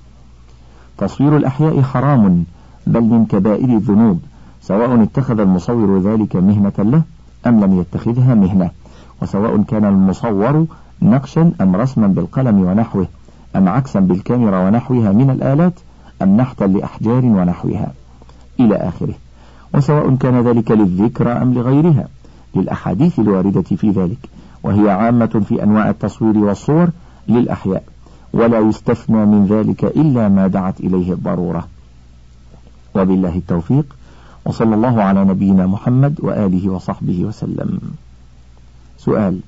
تصوير الأحياء حرام، بل من كبائر الذنوب، سواء اتخذ المصور ذلك مهنة له أم لم يتخذها مهنة، وسواء كان المصور نقشا أم رسما بالقلم ونحوه، أم عكسا بالكاميرا ونحوها من الآلات، أم نحتا لأحجار ونحوها إلى آخره، وسواء كان ذلك للذكرى أم لغيرها، للأحاديث الواردة في ذلك، وهي عامة في أنواع التصوير والصور للأحياء، ولا يستثنى من ذلك إلا ما دعت إليه الضرورة. وبالله التوفيق، وصلى الله على نبينا محمد وآله وصحبه وسلم. سؤال: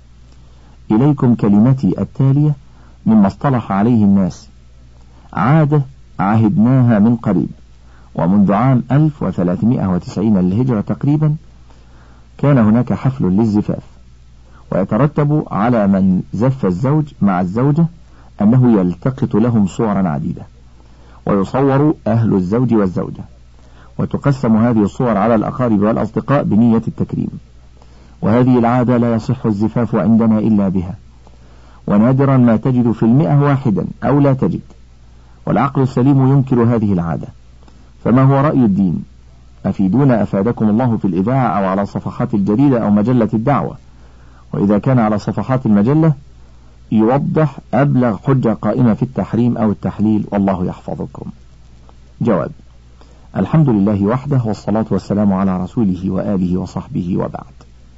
إليكم كلمتي التالية مما اصطلح عليه الناس، عادة عهدناها من قريب، ومنذ عام ألف وثلاثمائة وتسعين للهجرة تقريبا كان هناك حفل للزفاف، ويترتب على من زف الزوج مع الزوجة أنه يلتقط لهم صورا عديدة، ويصور أهل الزوج والزوجة، وتقسم هذه الصور على الأقارب والأصدقاء بنية التكريم، وهذه العادة لا يصح الزفاف عندنا إلا بها، ونادرا ما تجد في المئة واحدا أو لا تجد، والعقل السليم ينكر هذه العادة. فما هو رأي الدين؟ أفيدونا أفادكم الله في الإذاعة أو على صفحات الجريدة أو مجلة الدعوة، وإذا كان على صفحات المجلة يوضح أبلغ حجة قائمة في التحريم أو التحليل، والله يحفظكم. جواب: الحمد لله وحده، والصلاة والسلام على رسوله وآله وصحبه، وبعد.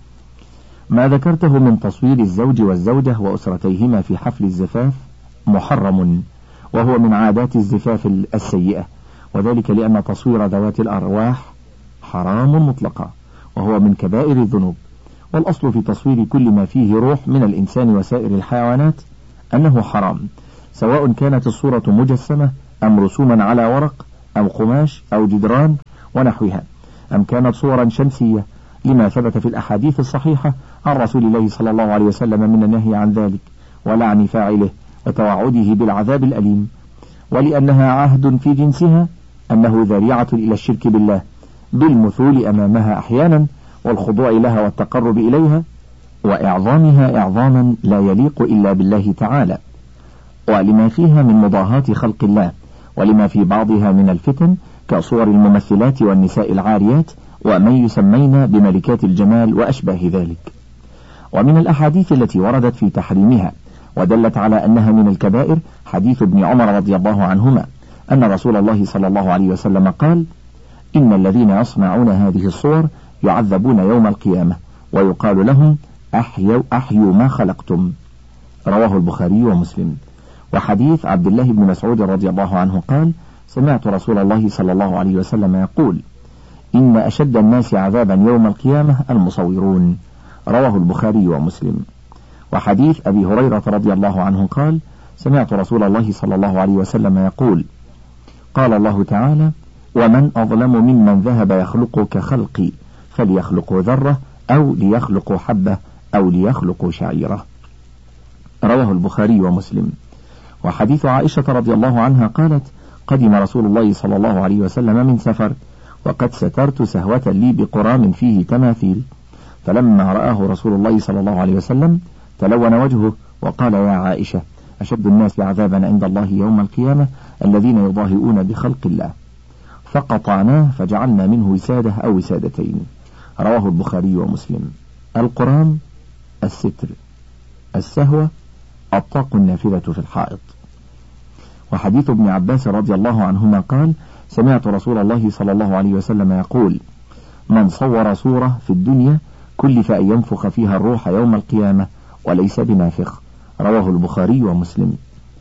ما ذكرته من تصوير الزوج والزوجة وأسرتيهما في حفل الزفاف محرم وهو من عادات الزفاف السيئة، وذلك لأن تصوير ذوات الأرواح حرام مطلقا، وهو من كبائر الذنوب. والأصل في تصوير كل ما فيه روح من الإنسان وسائر الحيوانات أنه حرام، سواء كانت الصورة مجسمة أم رسوما على ورق أو قماش أو جدران ونحوها، أم كانت صورا شمسية، لما ثبت في الأحاديث الصحيحة عن رسول الله صلى الله عليه وسلم من النهي عن ذلك ولعن فاعله وتوعده بالعذاب الأليم، ولأنها عهد في جنسها أنه ذريعة إلى الشرك بالله بالمثول أمامها أحيانا والخضوع لها والتقرب إليها وإعظامها إعظاما لا يليق إلا بالله تعالى، ولما فيها من مضاهاة خلق الله، ولما في بعضها من الفتن كصور الممثلات والنساء العاريات ومن يسمين بملكات الجمال وأشباه ذلك. ومن الأحاديث التي وردت في تحريمها ودلت على أنها من الكبائر حديث ابن عمر رضي الله عنهما أن رسول الله صلى الله عليه وسلم قال: إن الذين يصنعون هذه الصور يعذبون يوم القيامة ويقال لهم أحيوا, أحيوا ما خلقتم. رواه البخاري ومسلم. وحديث عبد الله بن مسعود رضي الله عنه قال: سمعت رسول الله صلى الله عليه وسلم يقول: إن أشد الناس عذابا يوم القيامة المصورون. رواه البخاري ومسلم. وحديث أبي هريرة رضي الله عنه قال: سمعت رسول الله صلى الله عليه وسلم يقول: قال الله تعالى: ومن أظلم ممن ذهب يخلق كخلقي فليخلق ذرة أو ليخلق حبة أو ليخلق شعيرة. رواه البخاري ومسلم. وحديث عائشة رضي الله عنها قالت: قدم رسول الله صلى الله عليه وسلم من سفر وقد سترت سهوة لي بقرام فيه تماثيل، فلما رآه رسول الله صلى الله عليه وسلم تلون وجهه وقال: يا عائشة، أشد الناس عذابا عند الله يوم القيامة الذين يضاهئون بخلق الله، فقطعناه فجعلنا منه وسادة أو وسادتين. رواه البخاري ومسلم. القرام الستر، السهوة الطاق النافذة في الحائط. وحديث ابن عباس رضي الله عنهما قال: سمعت رسول الله صلى الله عليه وسلم يقول: من صور صورة في الدنيا كلف أن ينفخ فيها الروح يوم القيامة وليس بنافخ. رواه البخاري ومسلم.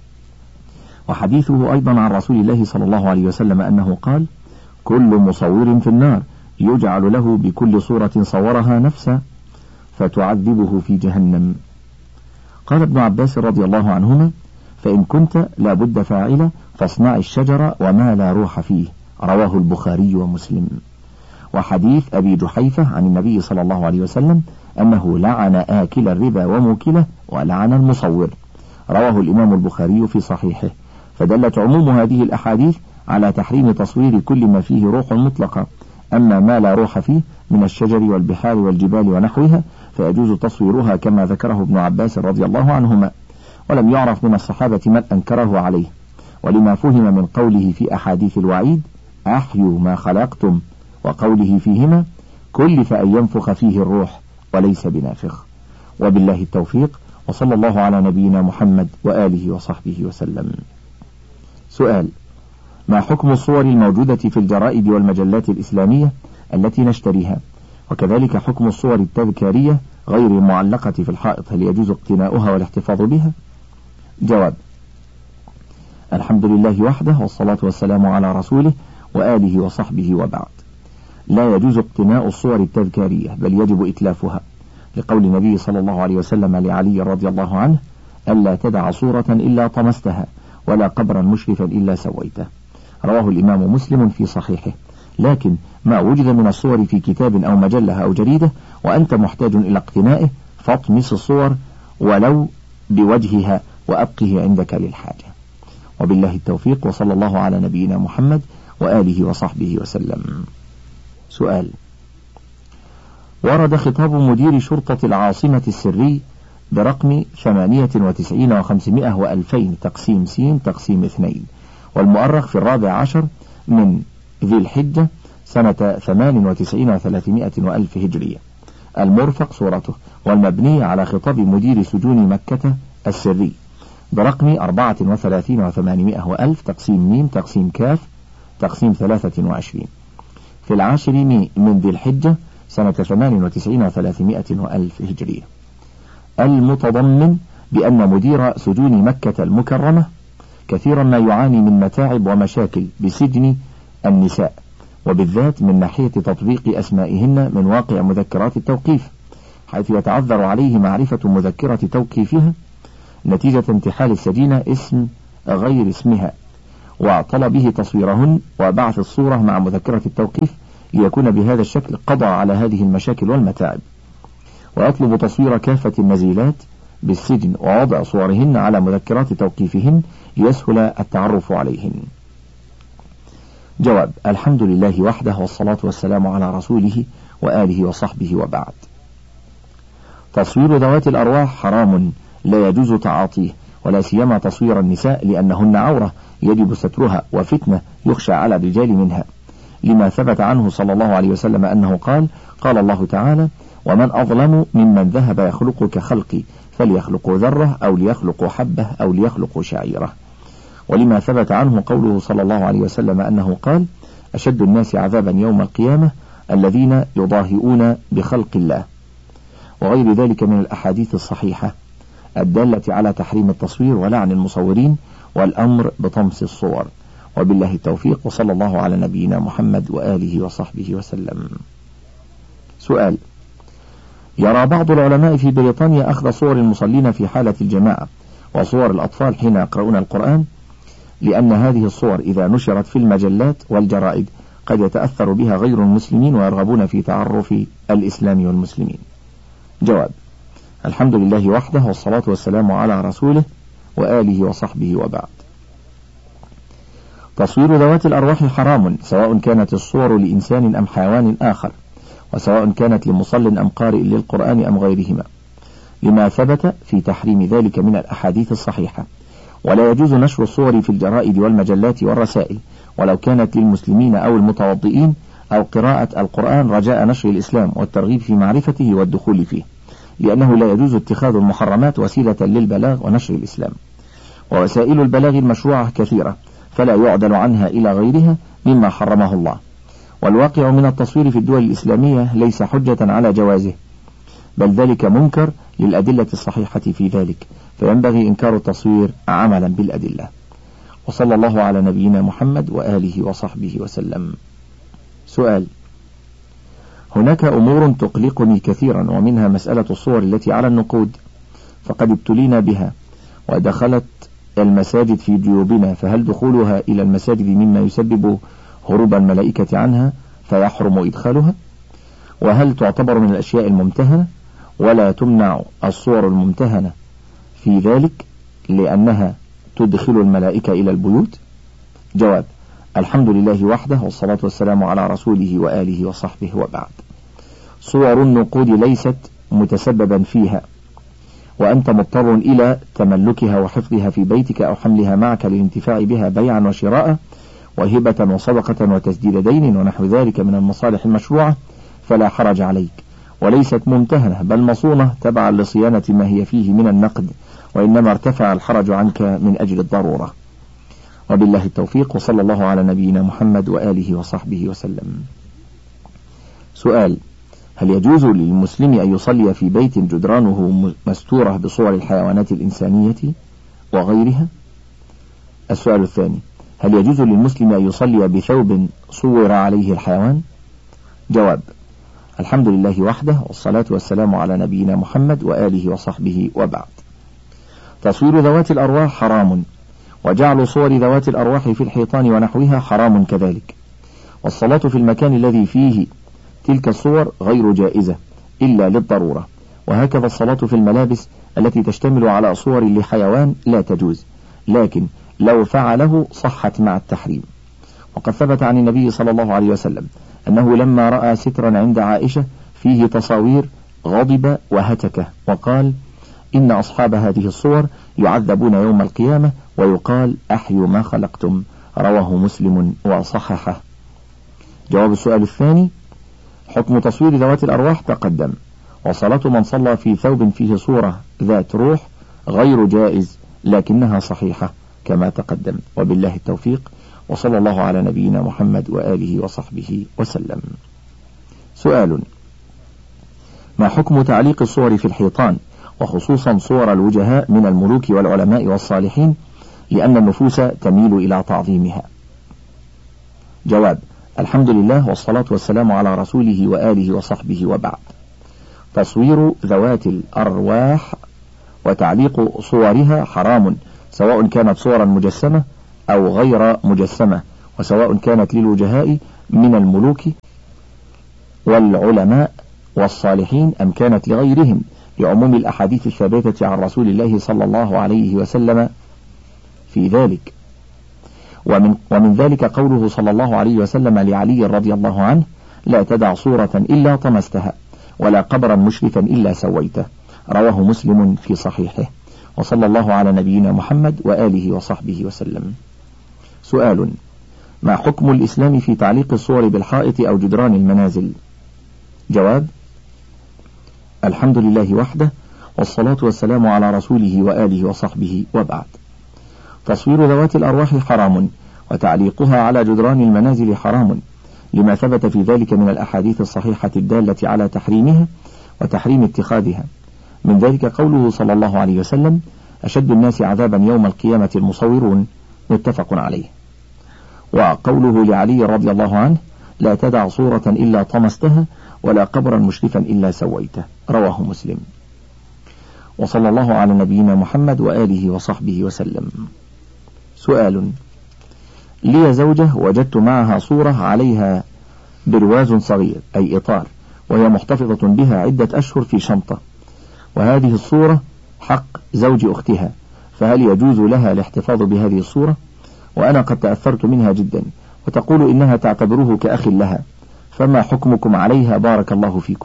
وحديثه أيضا عن رسول الله صلى الله عليه وسلم أنه قال: كل مصور في النار يجعل له بكل صورة صورها نفسا فتعذبه في جهنم. قال ابن عباس رضي الله عنهما: فإن كنت لابد فاعلة فاصنع الشجر وما لا روح فيه. رواه البخاري ومسلم. وحديث أبي جحيفة عن النبي صلى الله عليه وسلم أنه لعن آكل الربا وموكله ولعن المصور. رواه الإمام البخاري في صحيحه. فدلت عموم هذه الأحاديث على تحريم تصوير كل ما فيه روح مطلقة، أما ما لا روح فيه من الشجر والبحار والجبال ونحوها فيجوز تصويرها كما ذكره ابن عباس رضي الله عنهما، ولم يعرف من الصحابة من أنكره عليه، ولما فهم من قوله في أحاديث الوعيد: أحيوا ما خلقتم، وقوله فيهما: كلف أن ينفخ فيه الروح وليس بنافخ. وبالله التوفيق، وصلى الله على نبينا محمد وآله وصحبه وسلم. سؤال: ما حكم الصور الموجودة في الجرائد والمجلات الإسلامية التي نشتريها، وكذلك حكم الصور التذكارية غير المعلقة في الحائط، هل يجوز اقتناؤها والاحتفاظ بها؟ جواب: الحمد لله وحده، والصلاة والسلام على رسوله وآله وصحبه، وبعد. لا يجوز اقتناء الصور التذكارية، بل يجب إتلافها، لقول النبي صلى الله عليه وسلم لعلي رضي الله عنه: ألا تدع صورة إلا طمستها، ولا قبرا مشرفا إلا سويته. رواه الإمام مسلم في صحيحه. لكن ما وجد من الصور في كتاب أو مجلة أو جريدة وأنت محتاج إلى اقتنائه فاطمس الصور ولو بوجهها وأبقه عندك للحاجة. وبالله التوفيق، وصلى الله على نبينا محمد وآله وصحبه وسلم. سؤال: ورد خطاب مدير شرطة العاصمة السري برقم ثمانية وتسعين وخمسمائة وألفين تقسيم سين تقسيم اثنين، والمؤرخ في الرابع عشر من ذي الحجة سنة ثمان وتسعين وثلاثمائة وألف هجرية، المرفق صورته، والمبني على خطاب مدير سجون مكة السري برقم أربعة وثلاثين وثمانمائة وألف تقسيم ميم تقسيم كاف تقسيم ثلاثة وعشرين في العاشر من ذي الحجة سنة ثمان وتسعين وثلاثمائة وألف هجرية، المتضمن بأن مدير سجون مكة المكرمة كثيرا ما يعاني من متاعب ومشاكل بسجن النساء، وبالذات من ناحية تطبيق أسمائهن من واقع مذكرات التوقيف، حيث يتعذر عليه معرفة مذكرة توقيفها نتيجة انتحال السجينة اسم غير اسمها، وطلبه تصويرهن وبعث الصورة مع مذكرة التوقيف ليكون بهذا الشكل قضى على هذه المشاكل والمتاعب. ويطلب تصوير كافة النزيلات بالسجن ووضع صورهن على مذكرات توقيفهن ليسهل التعرف عليهن. جواب: الحمد لله وحده، والصلاة والسلام على رسوله وآله وصحبه، وبعد. تصوير ذوات الأرواح حرام لا يجوز تعاطيه، ولا سيما تصوير النساء، لأنهن عورة يجب سترها وفتنة يخشى على الرجال منها، لما ثبت عنه صلى الله عليه وسلم أنه قال: قال الله تعالى: ومن أظلم ممن ذهب يخلق كخلقي فليخلقوا ذرة أو ليخلقوا حبة أو ليخلقوا شعيرة. ولما ثبت عنه قوله صلى الله عليه وسلم أنه قال: أشد الناس عذابا يوم القيامة الذين يضاهئون بخلق الله، وغير ذلك من الأحاديث الصحيحة الدالة على تحريم التصوير ولعن المصورين والأمر بطمس الصور. وبالله التوفيق، وصلى الله على نبينا محمد وآله وصحبه وسلم. سؤال: يرى بعض العلماء في بريطانيا أخذ صور المصلين في حالة الجماعة وصور الأطفال حين يقرؤون القرآن، لأن هذه الصور إذا نشرت في المجلات والجرائد قد يتأثر بها غير المسلمين ويرغبون في تعرف الإسلام والمسلمين. جواب: الحمد لله وحده، والصلاة والسلام على رسوله وآله وصحبه، وبعد. تصوير ذوات الأرواح حرام، سواء كانت الصور لإنسان أم حيوان آخر، وسواء كانت لمصل أم قارئ للقرآن أم غيرهما، لما ثبت في تحريم ذلك من الأحاديث الصحيحة. ولا يجوز نشر الصور في الجرائد والمجلات والرسائل، ولو كانت للمسلمين أو المتوضئين، أو قراءة القرآن رجاء نشر الإسلام والترغيب في معرفته والدخول فيه، لأنه لا يجوز اتخاذ المحرمات وسيلة للبلاغ ونشر الإسلام. ووسائل البلاغ المشروعة كثيرة، فلا يعدل عنها إلى غيرها مما حرمه الله. والواقع من التصوير في الدول الإسلامية ليس حجة على جوازه، بل ذلك منكر للأدلة الصحيحة في ذلك، فينبغي إنكار التصوير عملا بالأدلة. وصلى الله على نبينا محمد وآله وصحبه وسلم. سؤال: هناك أمور تقلقني كثيرا، ومنها مسألة الصور التي على النقود، فقد ابتلينا بها ودخلت المساجد في جيوبنا، فهل دخولها إلى المساجد مما يسبب هروب الملائكة عنها فيحرم إدخالها؟ وهل تعتبر من الأشياء الممتهنة ولا تمنع الصور الممتهنة في ذلك لأنها تدخل الملائكة إلى البيوت؟ جواب: الحمد لله وحده، والصلاة والسلام على رسوله وآله وصحبه، وبعد. صور النقود ليست متسببا فيها، وأنت مضطر إلى تملكها وحفظها في بيتك أو حملها معك للانتفاع بها بيعا وشراء وهبة وصدقة وتسديد دين ونحو ذلك من المصالح المشروعة، فلا حرج عليك، وليست ممتهنة بل مصونة تبعا لصيانة ما هي فيه من النقد، وإنما ارتفع الحرج عنك من أجل الضرورة. وبالله التوفيق، وصلى الله على نبينا محمد وآله وصحبه وسلم. سؤال: هل يجوز للمسلم أن يصلي في بيت جدرانه مستورة بصور الحيوانات الإنسانية وغيرها؟ السؤال الثاني: هل يجوز للمسلم أن يصلي بثوب صور عليه الحيوان؟ جواب: الحمد لله وحده، والصلاة والسلام على نبينا محمد وآله وصحبه، وبعد. تصوير ذوات الأرواح حرام، وجعل صور ذوات الأرواح في الحيطان ونحوها حرام كذلك. والصلاة في المكان الذي فيه تلك الصور غير جائزة إلا للضرورة، وهكذا الصلاة في الملابس التي تشتمل على صور لحيوان لا تجوز، لكن لو فعله صحت مع التحريم. وقد ثبت عن النبي صلى الله عليه وسلم أنه لما رأى سترا عند عائشة فيه تصاوير غضب وهتك، وقال: إن أصحاب هذه الصور يعذبون يوم القيامة ويقال أحيوا ما خلقتم، رواه مسلم وصححه. جواب السؤال الثاني: حكم تصوير ذوات الأرواح تقدم، وصلاة من صلى في ثوب فيه صورة ذات روح غير جائز، لكنها صحيحة كما تقدم. وبالله التوفيق، وصلى الله على نبينا محمد وآله وصحبه وسلم. سؤال: ما حكم تعليق الصور في الحيطان، وخصوصا صور الوجهاء من الملوك والعلماء والصالحين، لأن النفوس تميل إلى تعظيمها. جواب: الحمد لله والصلاة والسلام على رسوله وآله وصحبه وبعد. تصوير ذوات الأرواح وتعليق صورها حرام، سواء كانت صورا مجسمة أو غير مجسمة، وسواء كانت للوجهاء من الملوك والعلماء والصالحين أم كانت لغيرهم، لعموم الأحاديث الثابتة عن رسول الله صلى الله عليه وسلم في ذلك. ومن, ومن ذلك قوله صلى الله عليه وسلم لعلي رضي الله عنه: لا تدع صورة إلا طمستها ولا قبرا مشرفا إلا سويته. رواه مسلم في صحيحه. وصلى الله على نبينا محمد وآله وصحبه وسلم. سؤال: ما حكم الإسلام في تعليق الصور بالحائط أو جدران المنازل؟ جواب: الحمد لله وحده والصلاة والسلام على رسوله وآله وصحبه وبعد. تصوير ذوات الأرواح حرام، وتعليقها على جدران المنازل حرام، لما ثبت في ذلك من الأحاديث الصحيحة الدالة على تحريمها وتحريم اتخاذها. من ذلك قوله صلى الله عليه وسلم: أشد الناس عذابا يوم القيامة المصورون، متفق عليه. وقوله لعلي رضي الله عنه: لا تدع صورة إلا طمستها ولا قبرا مشرفا إلا سويته. رواه مسلم. وصلى الله على نبينا محمد وآله وصحبه وسلم. سؤال: لي زوجة وجدت معها صورة عليها برواز صغير أي إطار، وهي محتفظة بها عدة أشهر في شنطة، وهذه الصورة حق زوج أختها، فهل يجوز لها الاحتفاظ بهذه الصورة؟ وأنا قد تأثرت منها جدا، وتقول إنها تعتبره كأخ لها، فما حكمكم عليها بارك الله فيكم؟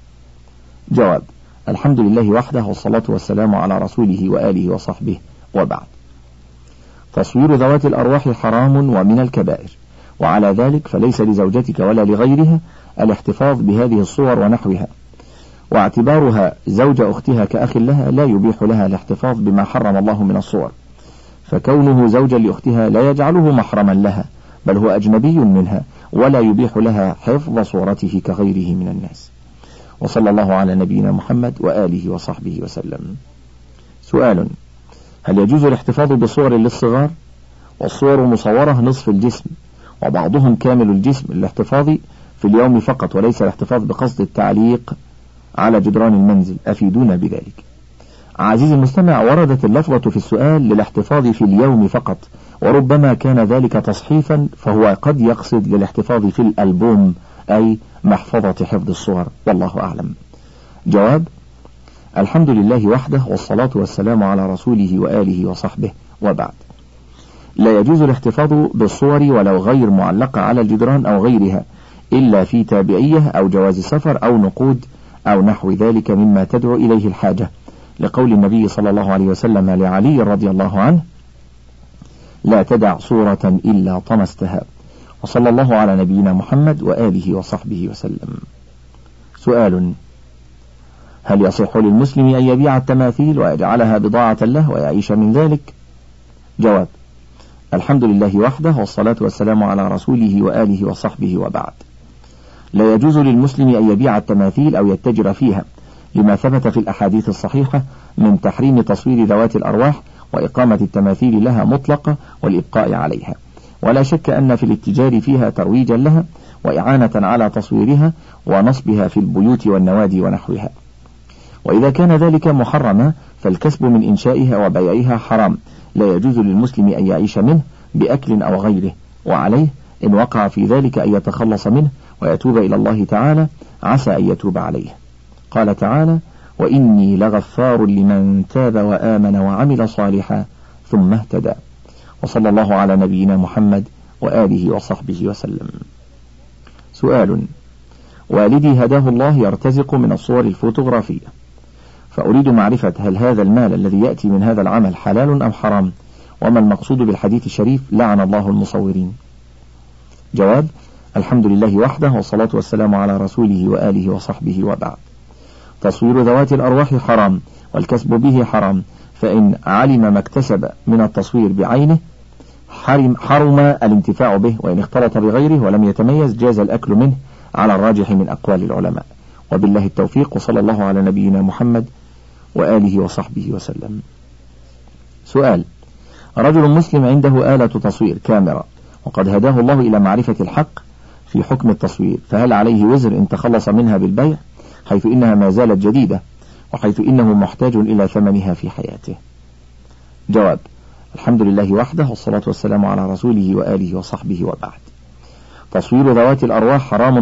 جواب: الحمد لله وحده والصلاة والسلام على رسوله وآله وصحبه وبعد. تصوير ذوات الأرواح حرام ومن الكبائر، وعلى ذلك فليس لزوجتك ولا لغيرها الاحتفاظ بهذه الصور ونحوها، واعتبارها زوج أختها كأخ لها لا يبيح لها الاحتفاظ بما حرم الله من الصور، فكونه زوجا لأختها لا يجعله محرما لها، بل هو أجنبي منها، ولا يبيح لها حفظ صورته كغيره من الناس. وصلى الله على نبينا محمد وآله وصحبه وسلم. سؤال: هل يجوز الاحتفاظ بصور للصغار؟ والصور مصورة نصف الجسم، وبعضهم كامل الجسم للاحتفاظ في اليوم فقط، وليس الاحتفاظ بقصد التعليق على جدران المنزل، أفيدونا بذلك. عزيزي المستمع، وردت اللفظة في السؤال للاحتفاظ في اليوم فقط، وربما كان ذلك تصحيفا، فهو قد يقصد للاحتفاظ في الألبوم، أي محفظة حفظ الصور، والله أعلم. جواب: الحمد لله وحده والصلاة والسلام على رسوله وآله وصحبه وبعد. لا يجوز الاحتفاظ بالصور ولو غير معلقة على الجدران أو غيرها، إلا في تابعية أو جواز سفر أو نقود أو نحو ذلك مما تدعو إليه الحاجة، لقول النبي صلى الله عليه وسلم لعلي رضي الله عنه: لا تدع صورة إلا طمستها. وصلى الله على نبينا محمد وآله وصحبه وسلم. سؤال: هل يصح للمسلم أن يبيع التماثيل ويجعلها بضاعة له ويعيش من ذلك؟ جواب: الحمد لله وحده والصلاة والسلام على رسوله وآله وصحبه وبعد. لا يجوز للمسلم أن يبيع التماثيل أو يتجر فيها، لما ثبت في الأحاديث الصحيحة من تحريم تصوير ذوات الأرواح وإقامة التماثيل لها مطلقة والإبقاء عليها، ولا شك أن في الاتجار فيها ترويجا لها وإعانة على تصويرها ونصبها في البيوت والنوادي ونحوها. وإذا كان ذلك محرما فالكسب من إنشائها وبيعها حرام، لا يجوز للمسلم أن يعيش منه بأكل أو غيره، وعليه إن وقع في ذلك أن يتخلص منه ويتوب إلى الله تعالى، عسى أن يتوب عليه. قال تعالى: وإني لغفار لمن تاب وآمن وعمل صالحا ثم اهتدى. وصلى الله على نبينا محمد وآله وصحبه وسلم. سؤال: والدي هداه الله يرتزق من الصور الفوتوغرافية، فأريد معرفة هل هذا المال الذي يأتي من هذا العمل حلال أم حرام، وما المقصود بالحديث الشريف لعن الله المصورين؟ جواب: الحمد لله وحده والصلاة والسلام على رسوله وآله وصحبه وبعد. تصوير ذوات الأرواح حرام، والكسب به حرام، فإن علم ما اكتسب من التصوير بعينه حرم, حرم الانتفاع به، وإن اختلط بغيره ولم يتميز جاز الأكل منه على الراجح من أقوال العلماء. وبالله التوفيق، وصلى الله على نبينا محمد وآله وصحبه وسلم. سؤال: رجل مسلم عنده آلة تصوير كاميرا، وقد هداه الله إلى معرفة الحق في حكم التصوير، فهل عليه وزر إن تخلص منها بالبيع، حيث إنها ما زالت جديدة، وحيث إنه محتاج إلى ثمنها في حياته؟ جواب: الحمد لله وحده، والصلاة والسلام على رسوله وآله وصحبه، وبعد. تصوير ذوات الأرواح حرام